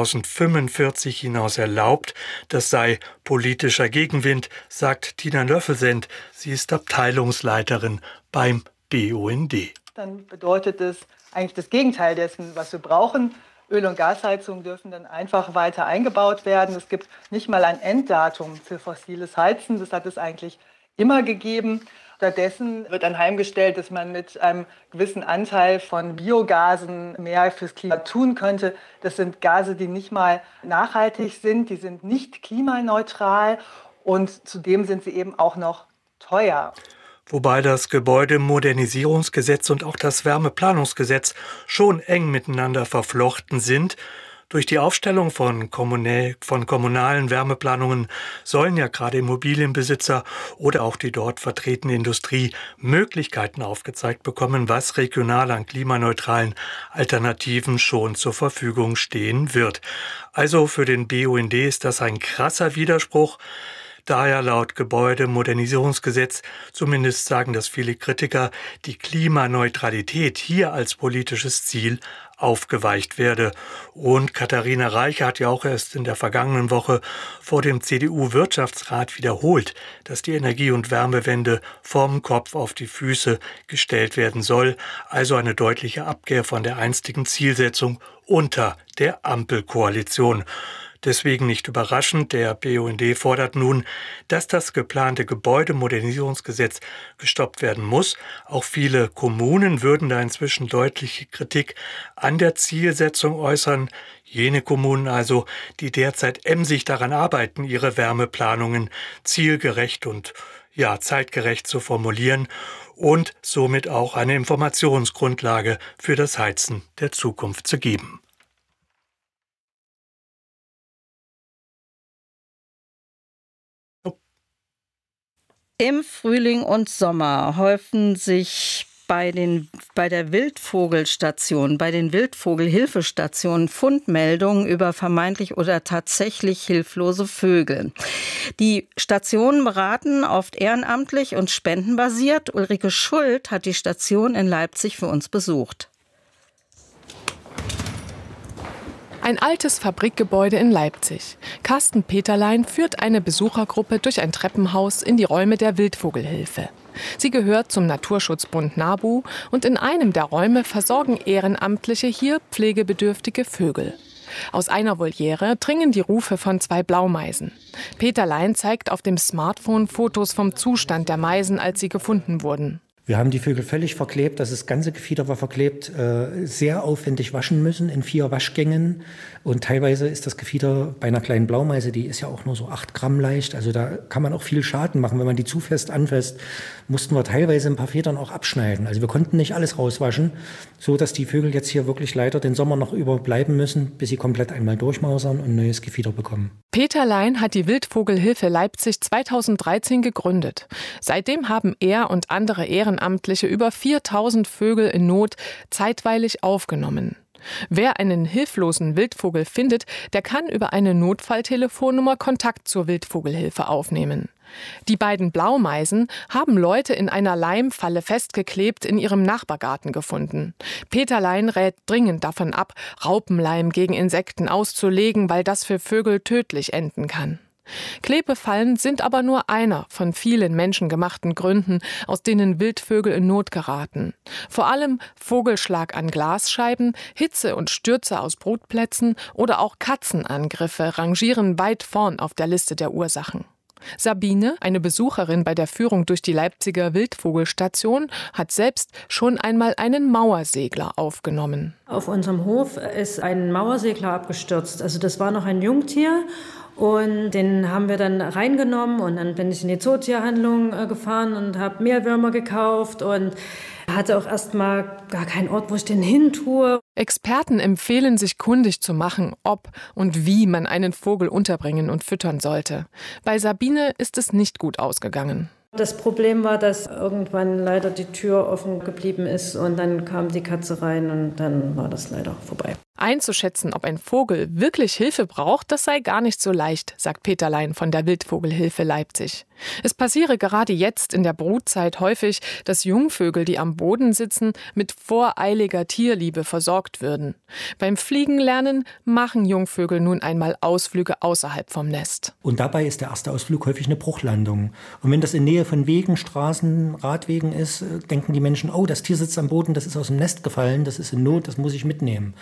2045 hinaus erlaubt. Das sei politischer Gegenwind, sagt Tina Löffelsend. Sie ist Abteilungsleiterin beim BUND. Dann bedeutet es eigentlich das Gegenteil dessen, was wir brauchen. Öl- und Gasheizungen dürfen dann einfach weiter eingebaut werden. Es gibt nicht mal ein Enddatum für fossiles Heizen. Das hat es eigentlich immer gegeben. Stattdessen wird anheimgestellt, dass man mit einem gewissen Anteil von Biogasen mehr fürs Klima tun könnte. Das sind Gase, die nicht mal nachhaltig sind, die sind nicht klimaneutral und zudem sind sie eben auch noch teuer. Wobei das Gebäudemodernisierungsgesetz und auch das Wärmeplanungsgesetz schon eng miteinander verflochten sind. Durch die Aufstellung von kommunalen Wärmeplanungen sollen ja gerade Immobilienbesitzer oder auch die dort vertretene Industrie Möglichkeiten aufgezeigt bekommen, was regional an klimaneutralen Alternativen schon zur Verfügung stehen wird. Also für den BUND ist das ein krasser Widerspruch. Daher laut Gebäudemodernisierungsgesetz, zumindest sagen das viele Kritiker, die Klimaneutralität hier als politisches Ziel aufgeweicht werde. Und Katharina Reiche hat ja auch erst in der vergangenen Woche vor dem CDU-Wirtschaftsrat wiederholt, dass die Energie- und Wärmewende vom Kopf auf die Füße gestellt werden soll, also eine deutliche Abkehr von der einstigen Zielsetzung unter der Ampelkoalition. Deswegen nicht überraschend, der BUND fordert nun, dass das geplante Gebäudemodernisierungsgesetz gestoppt werden muss. Auch viele Kommunen würden da inzwischen deutliche Kritik an der Zielsetzung äußern. Jene Kommunen also, die derzeit emsig daran arbeiten, ihre Wärmeplanungen zielgerecht und zeitgerecht zu formulieren und somit auch eine Informationsgrundlage für das Heizen der Zukunft zu geben. Im Frühling und Sommer häufen sich bei der Wildvogelstation, bei den Wildvogelhilfestationen Fundmeldungen über vermeintlich oder tatsächlich hilflose Vögel. Die Stationen beraten oft ehrenamtlich und spendenbasiert. Ulrike Schuld hat die Station in Leipzig für uns besucht. Ein altes Fabrikgebäude in Leipzig. Carsten Peterlein führt eine Besuchergruppe durch ein Treppenhaus in die Räume der Wildvogelhilfe. Sie gehört zum Naturschutzbund NABU und in einem der Räume versorgen Ehrenamtliche hier pflegebedürftige Vögel. Aus einer Voliere dringen die Rufe von 2 Blaumeisen. Peterlein zeigt auf dem Smartphone Fotos vom Zustand der Meisen, als sie gefunden wurden. Wir haben die Vögel völlig verklebt, das ganze Gefieder war verklebt, sehr aufwendig waschen müssen in 4 Waschgängen. Und teilweise ist das Gefieder bei einer kleinen Blaumeise, die ist ja auch nur so 8 Gramm leicht, also da kann man auch viel Schaden machen. Wenn man die zu fest anfasst, mussten wir teilweise ein paar Federn auch abschneiden. Also wir konnten nicht alles rauswaschen, so dass die Vögel jetzt hier wirklich leider den Sommer noch überbleiben müssen, bis sie komplett einmal durchmausern und neues Gefieder bekommen. Peterlein hat die Wildvogelhilfe Leipzig 2013 gegründet. Seitdem haben er und andere Ehrenamtliche über 4000 Vögel in Not zeitweilig aufgenommen. Wer einen hilflosen Wildvogel findet, der kann über eine Notfalltelefonnummer Kontakt zur Wildvogelhilfe aufnehmen. Die beiden Blaumeisen haben Leute in einer Leimfalle festgeklebt in ihrem Nachbargarten gefunden. Peterlein rät dringend davon ab, Raupenleim gegen Insekten auszulegen, weil das für Vögel tödlich enden kann. Klebefallen sind aber nur einer von vielen menschengemachten Gründen, aus denen Wildvögel in Not geraten. Vor allem Vogelschlag an Glasscheiben, Hitze und Stürze aus Brutplätzen oder auch Katzenangriffe rangieren weit vorn auf der Liste der Ursachen. Sabine, eine Besucherin bei der Führung durch die Leipziger Wildvogelstation, hat selbst schon einmal einen Mauersegler aufgenommen. Auf unserem Hof ist ein Mauersegler abgestürzt. Also das war noch ein Jungtier. Und den haben wir dann reingenommen und dann bin ich in die Zootierhandlung gefahren und habe Meerwürmer gekauft und hatte auch erstmal gar keinen Ort, wo ich den hin tue. Experten empfehlen, sich kundig zu machen, ob und wie man einen Vogel unterbringen und füttern sollte. Bei Sabine ist es nicht gut ausgegangen. Das Problem war, dass irgendwann leider die Tür offen geblieben ist und dann kam die Katze rein und dann war das leider vorbei. Einzuschätzen, ob ein Vogel wirklich Hilfe braucht, das sei gar nicht so leicht, sagt Peterlein von der Wildvogelhilfe Leipzig. Es passiere gerade jetzt in der Brutzeit häufig, dass Jungvögel, die am Boden sitzen, mit voreiliger Tierliebe versorgt würden. Beim Fliegenlernen machen Jungvögel nun einmal Ausflüge außerhalb vom Nest. Und dabei ist der erste Ausflug häufig eine Bruchlandung. Und wenn das in Nähe von Wegen, Straßen, Radwegen ist, denken die Menschen, oh, das Tier sitzt am Boden, das ist aus dem Nest gefallen, das ist in Not, das muss ich mitnehmen. Das ist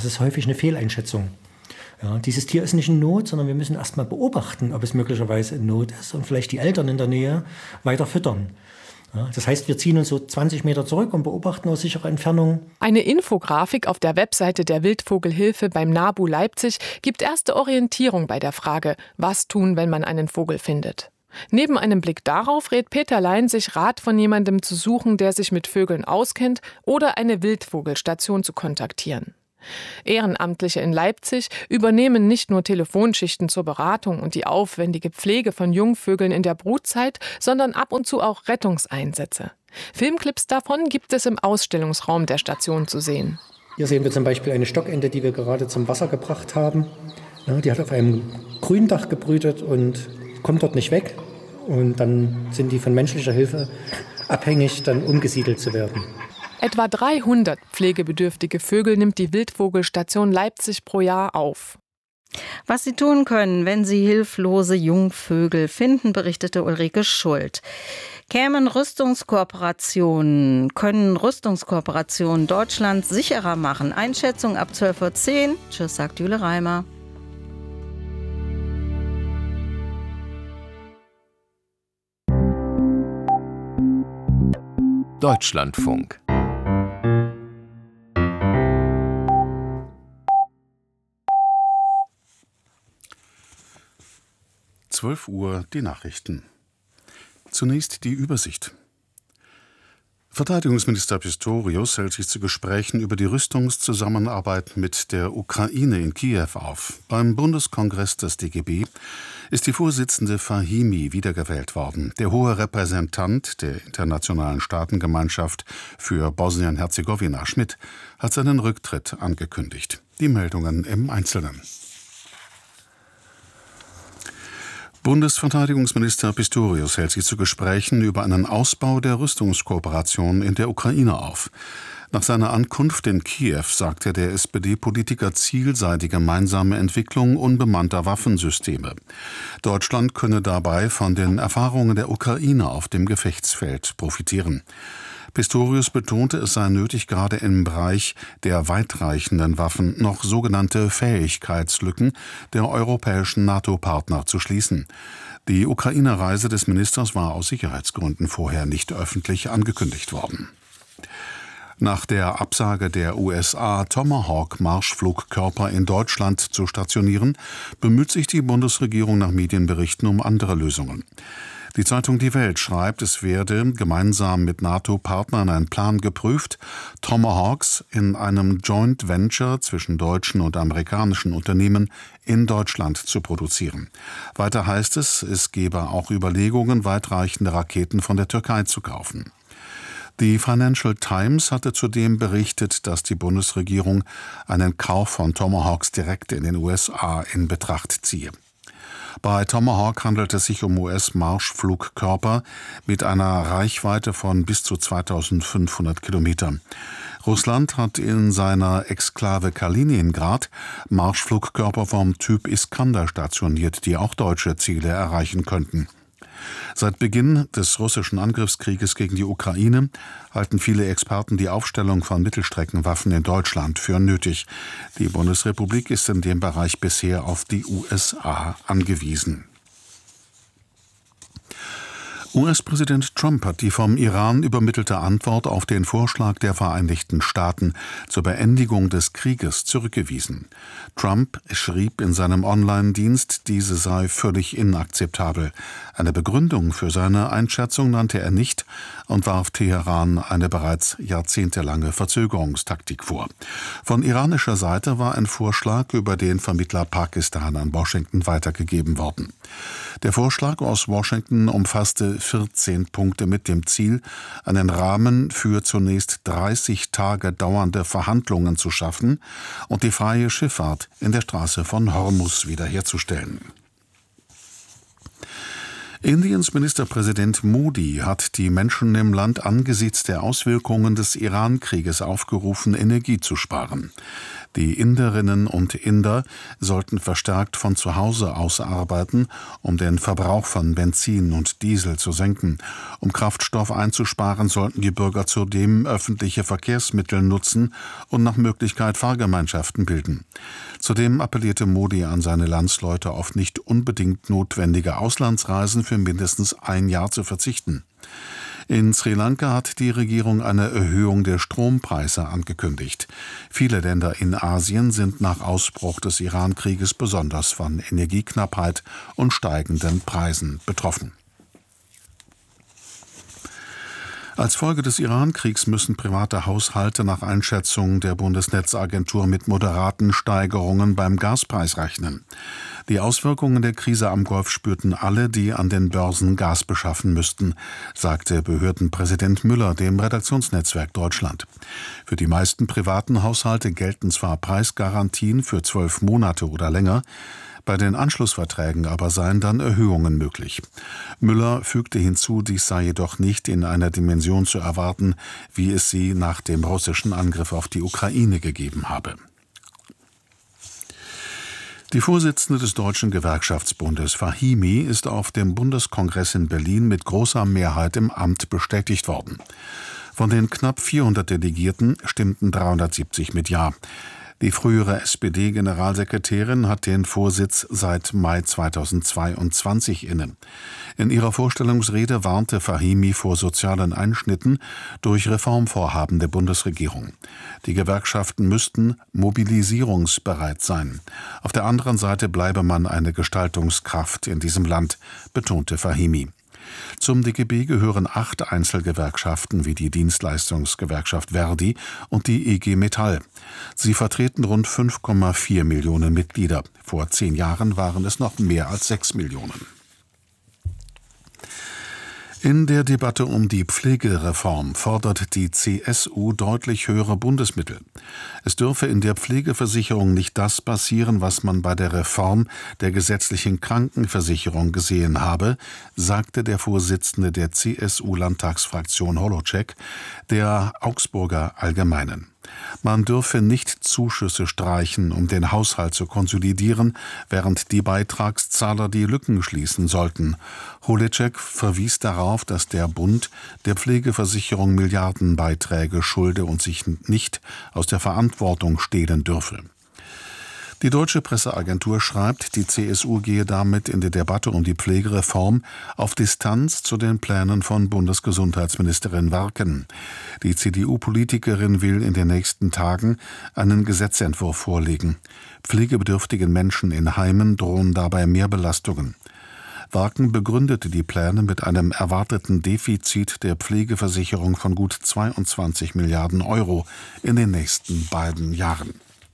ist häufig eine Fehleinschätzung. Ja, dieses Tier ist nicht in Not, sondern wir müssen erst mal beobachten, ob es möglicherweise in Not ist und vielleicht die Eltern in der Nähe weiter füttern. Ja, das heißt, wir ziehen uns so 20 Meter zurück und beobachten aus sicherer Entfernung. Eine Infografik auf der Webseite der Wildvogelhilfe beim NABU Leipzig gibt erste Orientierung bei der Frage, was tun, wenn man einen Vogel findet. Neben einem Blick darauf rät Peter Lein, sich Rat von jemandem zu suchen, der sich mit Vögeln auskennt, oder eine Wildvogelstation zu kontaktieren. Ehrenamtliche in Leipzig übernehmen nicht nur Telefonschichten zur Beratung und die aufwendige Pflege von Jungvögeln in der Brutzeit, sondern ab und zu auch Rettungseinsätze. Filmclips davon gibt es im Ausstellungsraum der Station zu sehen. Hier sehen wir zum Beispiel eine Stockente, die wir gerade zum Wasser gebracht haben. Ja, die hat auf einem Gründach gebrütet und kommt dort nicht weg. Und dann sind die von menschlicher Hilfe abhängig, dann umgesiedelt zu werden. Etwa 300 pflegebedürftige Vögel nimmt die Wildvogelstation Leipzig pro Jahr auf. Was Sie tun können, wenn Sie hilflose Jungvögel finden, berichtete Ulrike Schuld. Können Rüstungskooperationen Deutschland sicherer machen? Einschätzung ab 12:10 Uhr. Tschüss, sagt Jule Reimer. Deutschlandfunk. Uhr die Nachrichten. Zunächst die Übersicht. Verteidigungsminister Pistorius hält sich zu Gesprächen über die Rüstungszusammenarbeit mit der Ukraine in Kiew auf. Beim Bundeskongress des DGB ist die Vorsitzende Fahimi wiedergewählt worden. Der hohe Repräsentant der Internationalen Staatengemeinschaft für Bosnien-Herzegowina, Schmidt, hat seinen Rücktritt angekündigt. Die Meldungen im Einzelnen. Bundesverteidigungsminister Pistorius hält sich zu Gesprächen über einen Ausbau der Rüstungskooperation in der Ukraine auf. Nach seiner Ankunft in Kiew sagte der SPD-Politiker, Ziel sei die gemeinsame Entwicklung unbemannter Waffensysteme. Deutschland könne dabei von den Erfahrungen der Ukraine auf dem Gefechtsfeld profitieren. Pistorius betonte, es sei nötig, gerade im Bereich der weitreichenden Waffen noch sogenannte Fähigkeitslücken der europäischen NATO-Partner zu schließen. Die Ukraine-Reise des Ministers war aus Sicherheitsgründen vorher nicht öffentlich angekündigt worden. Nach der Absage der USA, Tomahawk-Marschflugkörper in Deutschland zu stationieren, bemüht sich die Bundesregierung nach Medienberichten um andere Lösungen. Die Zeitung Die Welt schreibt, es werde gemeinsam mit NATO-Partnern ein Plan geprüft, Tomahawks in einem Joint Venture zwischen deutschen und amerikanischen Unternehmen in Deutschland zu produzieren. Weiter heißt es, es gebe auch Überlegungen, weitreichende Raketen von der Türkei zu kaufen. Die Financial Times hatte zudem berichtet, dass die Bundesregierung einen Kauf von Tomahawks direkt in den USA in Betracht ziehe. Bei Tomahawk handelt es sich um US-Marschflugkörper mit einer Reichweite von bis zu 2500 Kilometern. Russland hat in seiner Exklave Kaliningrad Marschflugkörper vom Typ Iskander stationiert, die auch deutsche Ziele erreichen könnten. Seit Beginn des russischen Angriffskrieges gegen die Ukraine halten viele Experten die Aufstellung von Mittelstreckenwaffen in Deutschland für nötig. Die Bundesrepublik ist in dem Bereich bisher auf die USA angewiesen. US-Präsident Trump hat die vom Iran übermittelte Antwort auf den Vorschlag der Vereinigten Staaten zur Beendigung des Krieges zurückgewiesen. Trump schrieb in seinem Online-Dienst, diese sei völlig inakzeptabel. Eine Begründung für seine Einschätzung nannte er nicht und warf Teheran eine bereits jahrzehntelange Verzögerungstaktik vor. Von iranischer Seite war ein Vorschlag über den Vermittler Pakistan an Washington weitergegeben worden. Der Vorschlag aus Washington umfasste 14 Punkte mit dem Ziel, einen Rahmen für zunächst 30 Tage dauernde Verhandlungen zu schaffen und die freie Schifffahrt in der Straße von Hormuz wiederherzustellen. Indiens Ministerpräsident Modi hat die Menschen im Land angesichts der Auswirkungen des Iran-Krieges aufgerufen, Energie zu sparen. Die Inderinnen und Inder sollten verstärkt von zu Hause aus arbeiten, um den Verbrauch von Benzin und Diesel zu senken. Um Kraftstoff einzusparen, sollten die Bürger zudem öffentliche Verkehrsmittel nutzen und nach Möglichkeit Fahrgemeinschaften bilden. Zudem appellierte Modi an seine Landsleute, auf nicht unbedingt notwendige Auslandsreisen für mindestens ein Jahr zu verzichten. In Sri Lanka hat die Regierung eine Erhöhung der Strompreise angekündigt. Viele Länder in Asien sind nach Ausbruch des Iran-Krieges besonders von Energieknappheit und steigenden Preisen betroffen. Als Folge des Iran-Kriegs müssen private Haushalte nach Einschätzung der Bundesnetzagentur mit moderaten Steigerungen beim Gaspreis rechnen. Die Auswirkungen der Krise am Golf spürten alle, die an den Börsen Gas beschaffen müssten, sagte Behördenpräsident Müller dem Redaktionsnetzwerk Deutschland. Für die meisten privaten Haushalte gelten zwar Preisgarantien für 12 Monate oder länger, bei den Anschlussverträgen aber seien dann Erhöhungen möglich. Müller fügte hinzu, dies sei jedoch nicht in einer Dimension zu erwarten, wie es sie nach dem russischen Angriff auf die Ukraine gegeben habe. Die Vorsitzende des Deutschen Gewerkschaftsbundes, Fahimi, ist auf dem Bundeskongress in Berlin mit großer Mehrheit im Amt bestätigt worden. Von den knapp 400 Delegierten stimmten 370 mit Ja. Die frühere SPD-Generalsekretärin hat den Vorsitz seit Mai 2022 inne. In ihrer Vorstellungsrede warnte Fahimi vor sozialen Einschnitten durch Reformvorhaben der Bundesregierung. Die Gewerkschaften müssten mobilisierungsbereit sein. Auf der anderen Seite bleibe man eine Gestaltungskraft in diesem Land, betonte Fahimi. Zum DGB gehören 8 Einzelgewerkschaften wie die Dienstleistungsgewerkschaft Verdi und die IG Metall. Sie vertreten rund 5,4 Millionen Mitglieder. Vor 10 Jahren waren es noch mehr als 6 Millionen. In der Debatte um die Pflegereform fordert die CSU deutlich höhere Bundesmittel. Es dürfe in der Pflegeversicherung nicht das passieren, was man bei der Reform der gesetzlichen Krankenversicherung gesehen habe, sagte der Vorsitzende der CSU-Landtagsfraktion Holocek der Augsburger Allgemeinen. Man dürfe nicht Zuschüsse streichen, um den Haushalt zu konsolidieren, während die Beitragszahler die Lücken schließen sollten. Holitschek verwies darauf, dass der Bund der Pflegeversicherung Milliardenbeiträge schulde und sich nicht aus der Verantwortung stehlen dürfe. Die Deutsche Presseagentur schreibt, die CSU gehe damit in der Debatte um die Pflegereform auf Distanz zu den Plänen von Bundesgesundheitsministerin Warken. Die CDU-Politikerin will in den nächsten Tagen einen Gesetzentwurf vorlegen. Pflegebedürftigen Menschen in Heimen drohen dabei Mehrbelastungen. Warken begründete die Pläne mit einem erwarteten Defizit der Pflegeversicherung von gut 22 Milliarden Euro in den nächsten beiden Jahren.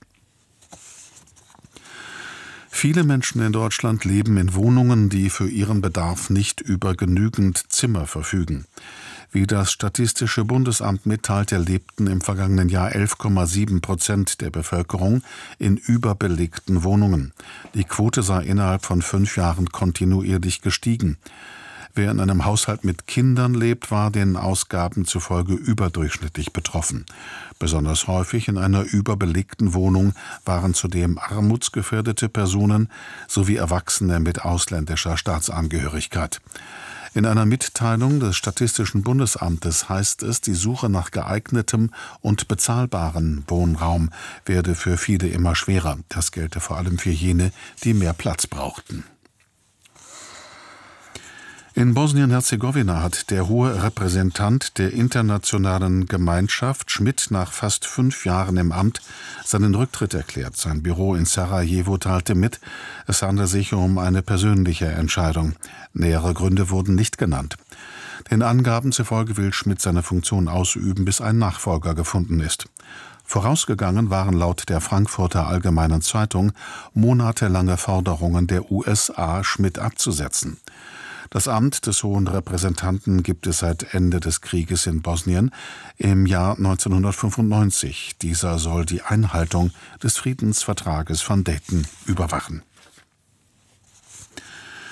Viele Menschen in Deutschland leben in Wohnungen, die für ihren Bedarf nicht über genügend Zimmer verfügen. Wie das Statistische Bundesamt mitteilte, lebten im vergangenen Jahr 11,7% der Bevölkerung in überbelegten Wohnungen. Die Quote sei innerhalb von 5 Jahren kontinuierlich gestiegen. Wer in einem Haushalt mit Kindern lebt, war den Ausgaben zufolge überdurchschnittlich betroffen. Besonders häufig in einer überbelegten Wohnung waren zudem armutsgefährdete Personen sowie Erwachsene mit ausländischer Staatsangehörigkeit. In einer Mitteilung des Statistischen Bundesamtes heißt es, die Suche nach geeignetem und bezahlbaren Wohnraum werde für viele immer schwerer. Das gelte vor allem für jene, die mehr Platz brauchten. In Bosnien-Herzegowina hat der hohe Repräsentant der internationalen Gemeinschaft Schmidt nach fast 5 Jahren im Amt seinen Rücktritt erklärt. Sein Büro in Sarajevo teilte mit, es handle sich um eine persönliche Entscheidung. Nähere Gründe wurden nicht genannt. Den Angaben zufolge will Schmidt seine Funktion ausüben, bis ein Nachfolger gefunden ist. Vorausgegangen waren laut der Frankfurter Allgemeinen Zeitung monatelange Forderungen der USA, Schmidt abzusetzen. Das Amt des Hohen Repräsentanten gibt es seit Ende des Krieges in Bosnien im Jahr 1995. Dieser soll die Einhaltung des Friedensvertrages von Dayton überwachen.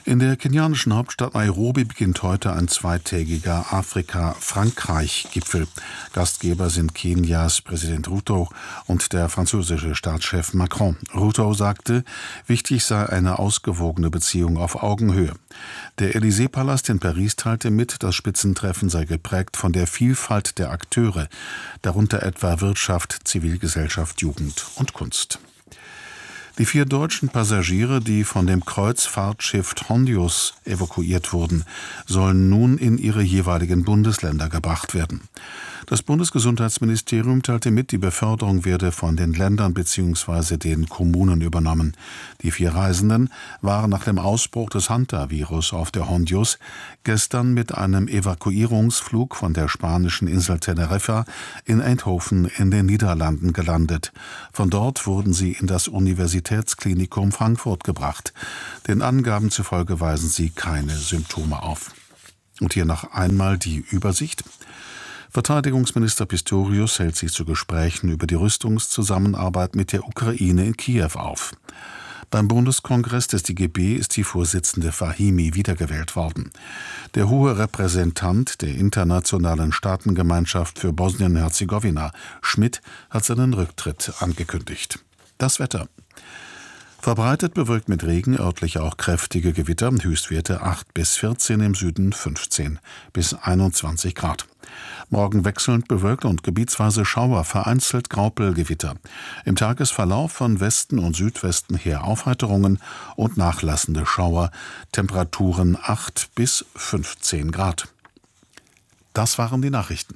In der kenianischen Hauptstadt Nairobi beginnt heute ein zweitägiger Afrika-Frankreich-Gipfel. Gastgeber sind Kenias Präsident Ruto und der französische Staatschef Macron. Ruto sagte, wichtig sei eine ausgewogene Beziehung auf Augenhöhe. Der Élysée-Palast in Paris teilte mit, das Spitzentreffen sei geprägt von der Vielfalt der Akteure, darunter etwa Wirtschaft, Zivilgesellschaft, Jugend und Kunst. Die 4 deutschen Passagiere, die von dem Kreuzfahrtschiff Hondius evakuiert wurden, sollen nun in ihre jeweiligen Bundesländer gebracht werden. Das Bundesgesundheitsministerium teilte mit, die Beförderung werde von den Ländern bzw. den Kommunen übernommen. Die 4 Reisenden waren nach dem Ausbruch des Hantavirus auf der Hondius gestern mit einem Evakuierungsflug von der spanischen Insel Teneriffa in Eindhoven in den Niederlanden gelandet. Von dort wurden sie in das Universitätsklinikum Frankfurt gebracht. Den Angaben zufolge weisen sie keine Symptome auf. Und hier noch einmal die Übersicht. Verteidigungsminister Pistorius hält sich zu Gesprächen über die Rüstungszusammenarbeit mit der Ukraine in Kiew auf. Beim Bundeskongress des DGB ist die Vorsitzende Fahimi wiedergewählt worden. Der hohe Repräsentant der Internationalen Staatengemeinschaft für Bosnien-Herzegowina, Schmidt, hat seinen Rücktritt angekündigt. Das Wetter. Verbreitet bewölkt mit Regen, örtlich auch kräftige Gewitter, Höchstwerte 8 bis 14, im Süden 15 bis 21 Grad. Morgen wechselnd bewölkt und gebietsweise Schauer, vereinzelt Graupelgewitter. Im Tagesverlauf von Westen und Südwesten her Aufheiterungen und nachlassende Schauer, Temperaturen 8 bis 15 Grad. Das waren die Nachrichten.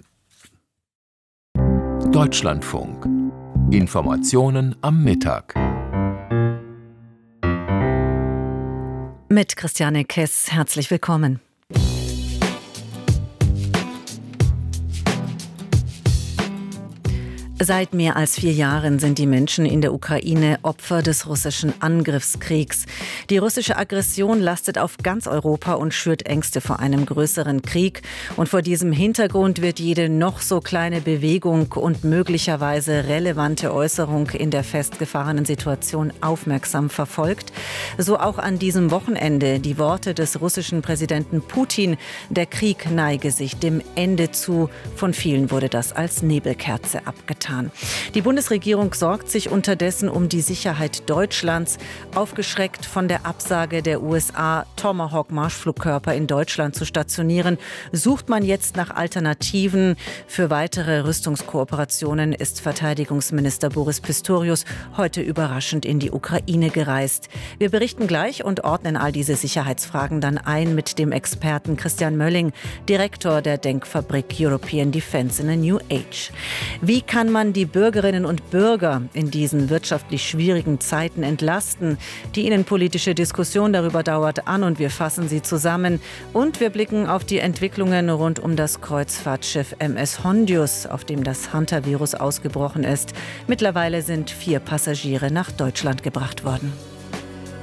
Deutschlandfunk. Informationen am Mittag. Mit Christiane Kess, herzlich willkommen. Seit mehr als 4 Jahren sind die Menschen in der Ukraine Opfer des russischen Angriffskriegs. Die russische Aggression lastet auf ganz Europa und schürt Ängste vor einem größeren Krieg. Und vor diesem Hintergrund wird jede noch so kleine Bewegung und möglicherweise relevante Äußerung in der festgefahrenen Situation aufmerksam verfolgt. So auch an diesem Wochenende die Worte des russischen Präsidenten Putin: Der Krieg neige sich dem Ende zu. Von vielen wurde das als Nebelkerze abgetan. Die Bundesregierung sorgt sich unterdessen um die Sicherheit Deutschlands. Aufgeschreckt von der Absage der USA, Tomahawk-Marschflugkörper in Deutschland zu stationieren, sucht man jetzt nach Alternativen. Für weitere Rüstungskooperationen ist Verteidigungsminister Boris Pistorius heute überraschend in die Ukraine gereist. Wir berichten gleich und ordnen all diese Sicherheitsfragen dann ein mit dem Experten Christian Mölling, Direktor der Denkfabrik European Defence in a New Age. Wie kann man die Bürgerinnen und Bürger in diesen wirtschaftlich schwierigen Zeiten entlasten? Die innenpolitische Diskussion darüber dauert an und wir fassen sie zusammen. Und wir blicken auf die Entwicklungen rund um das Kreuzfahrtschiff MS Hondius, auf dem das Hantavirus ausgebrochen ist. Mittlerweile sind 4 Passagiere nach Deutschland gebracht worden.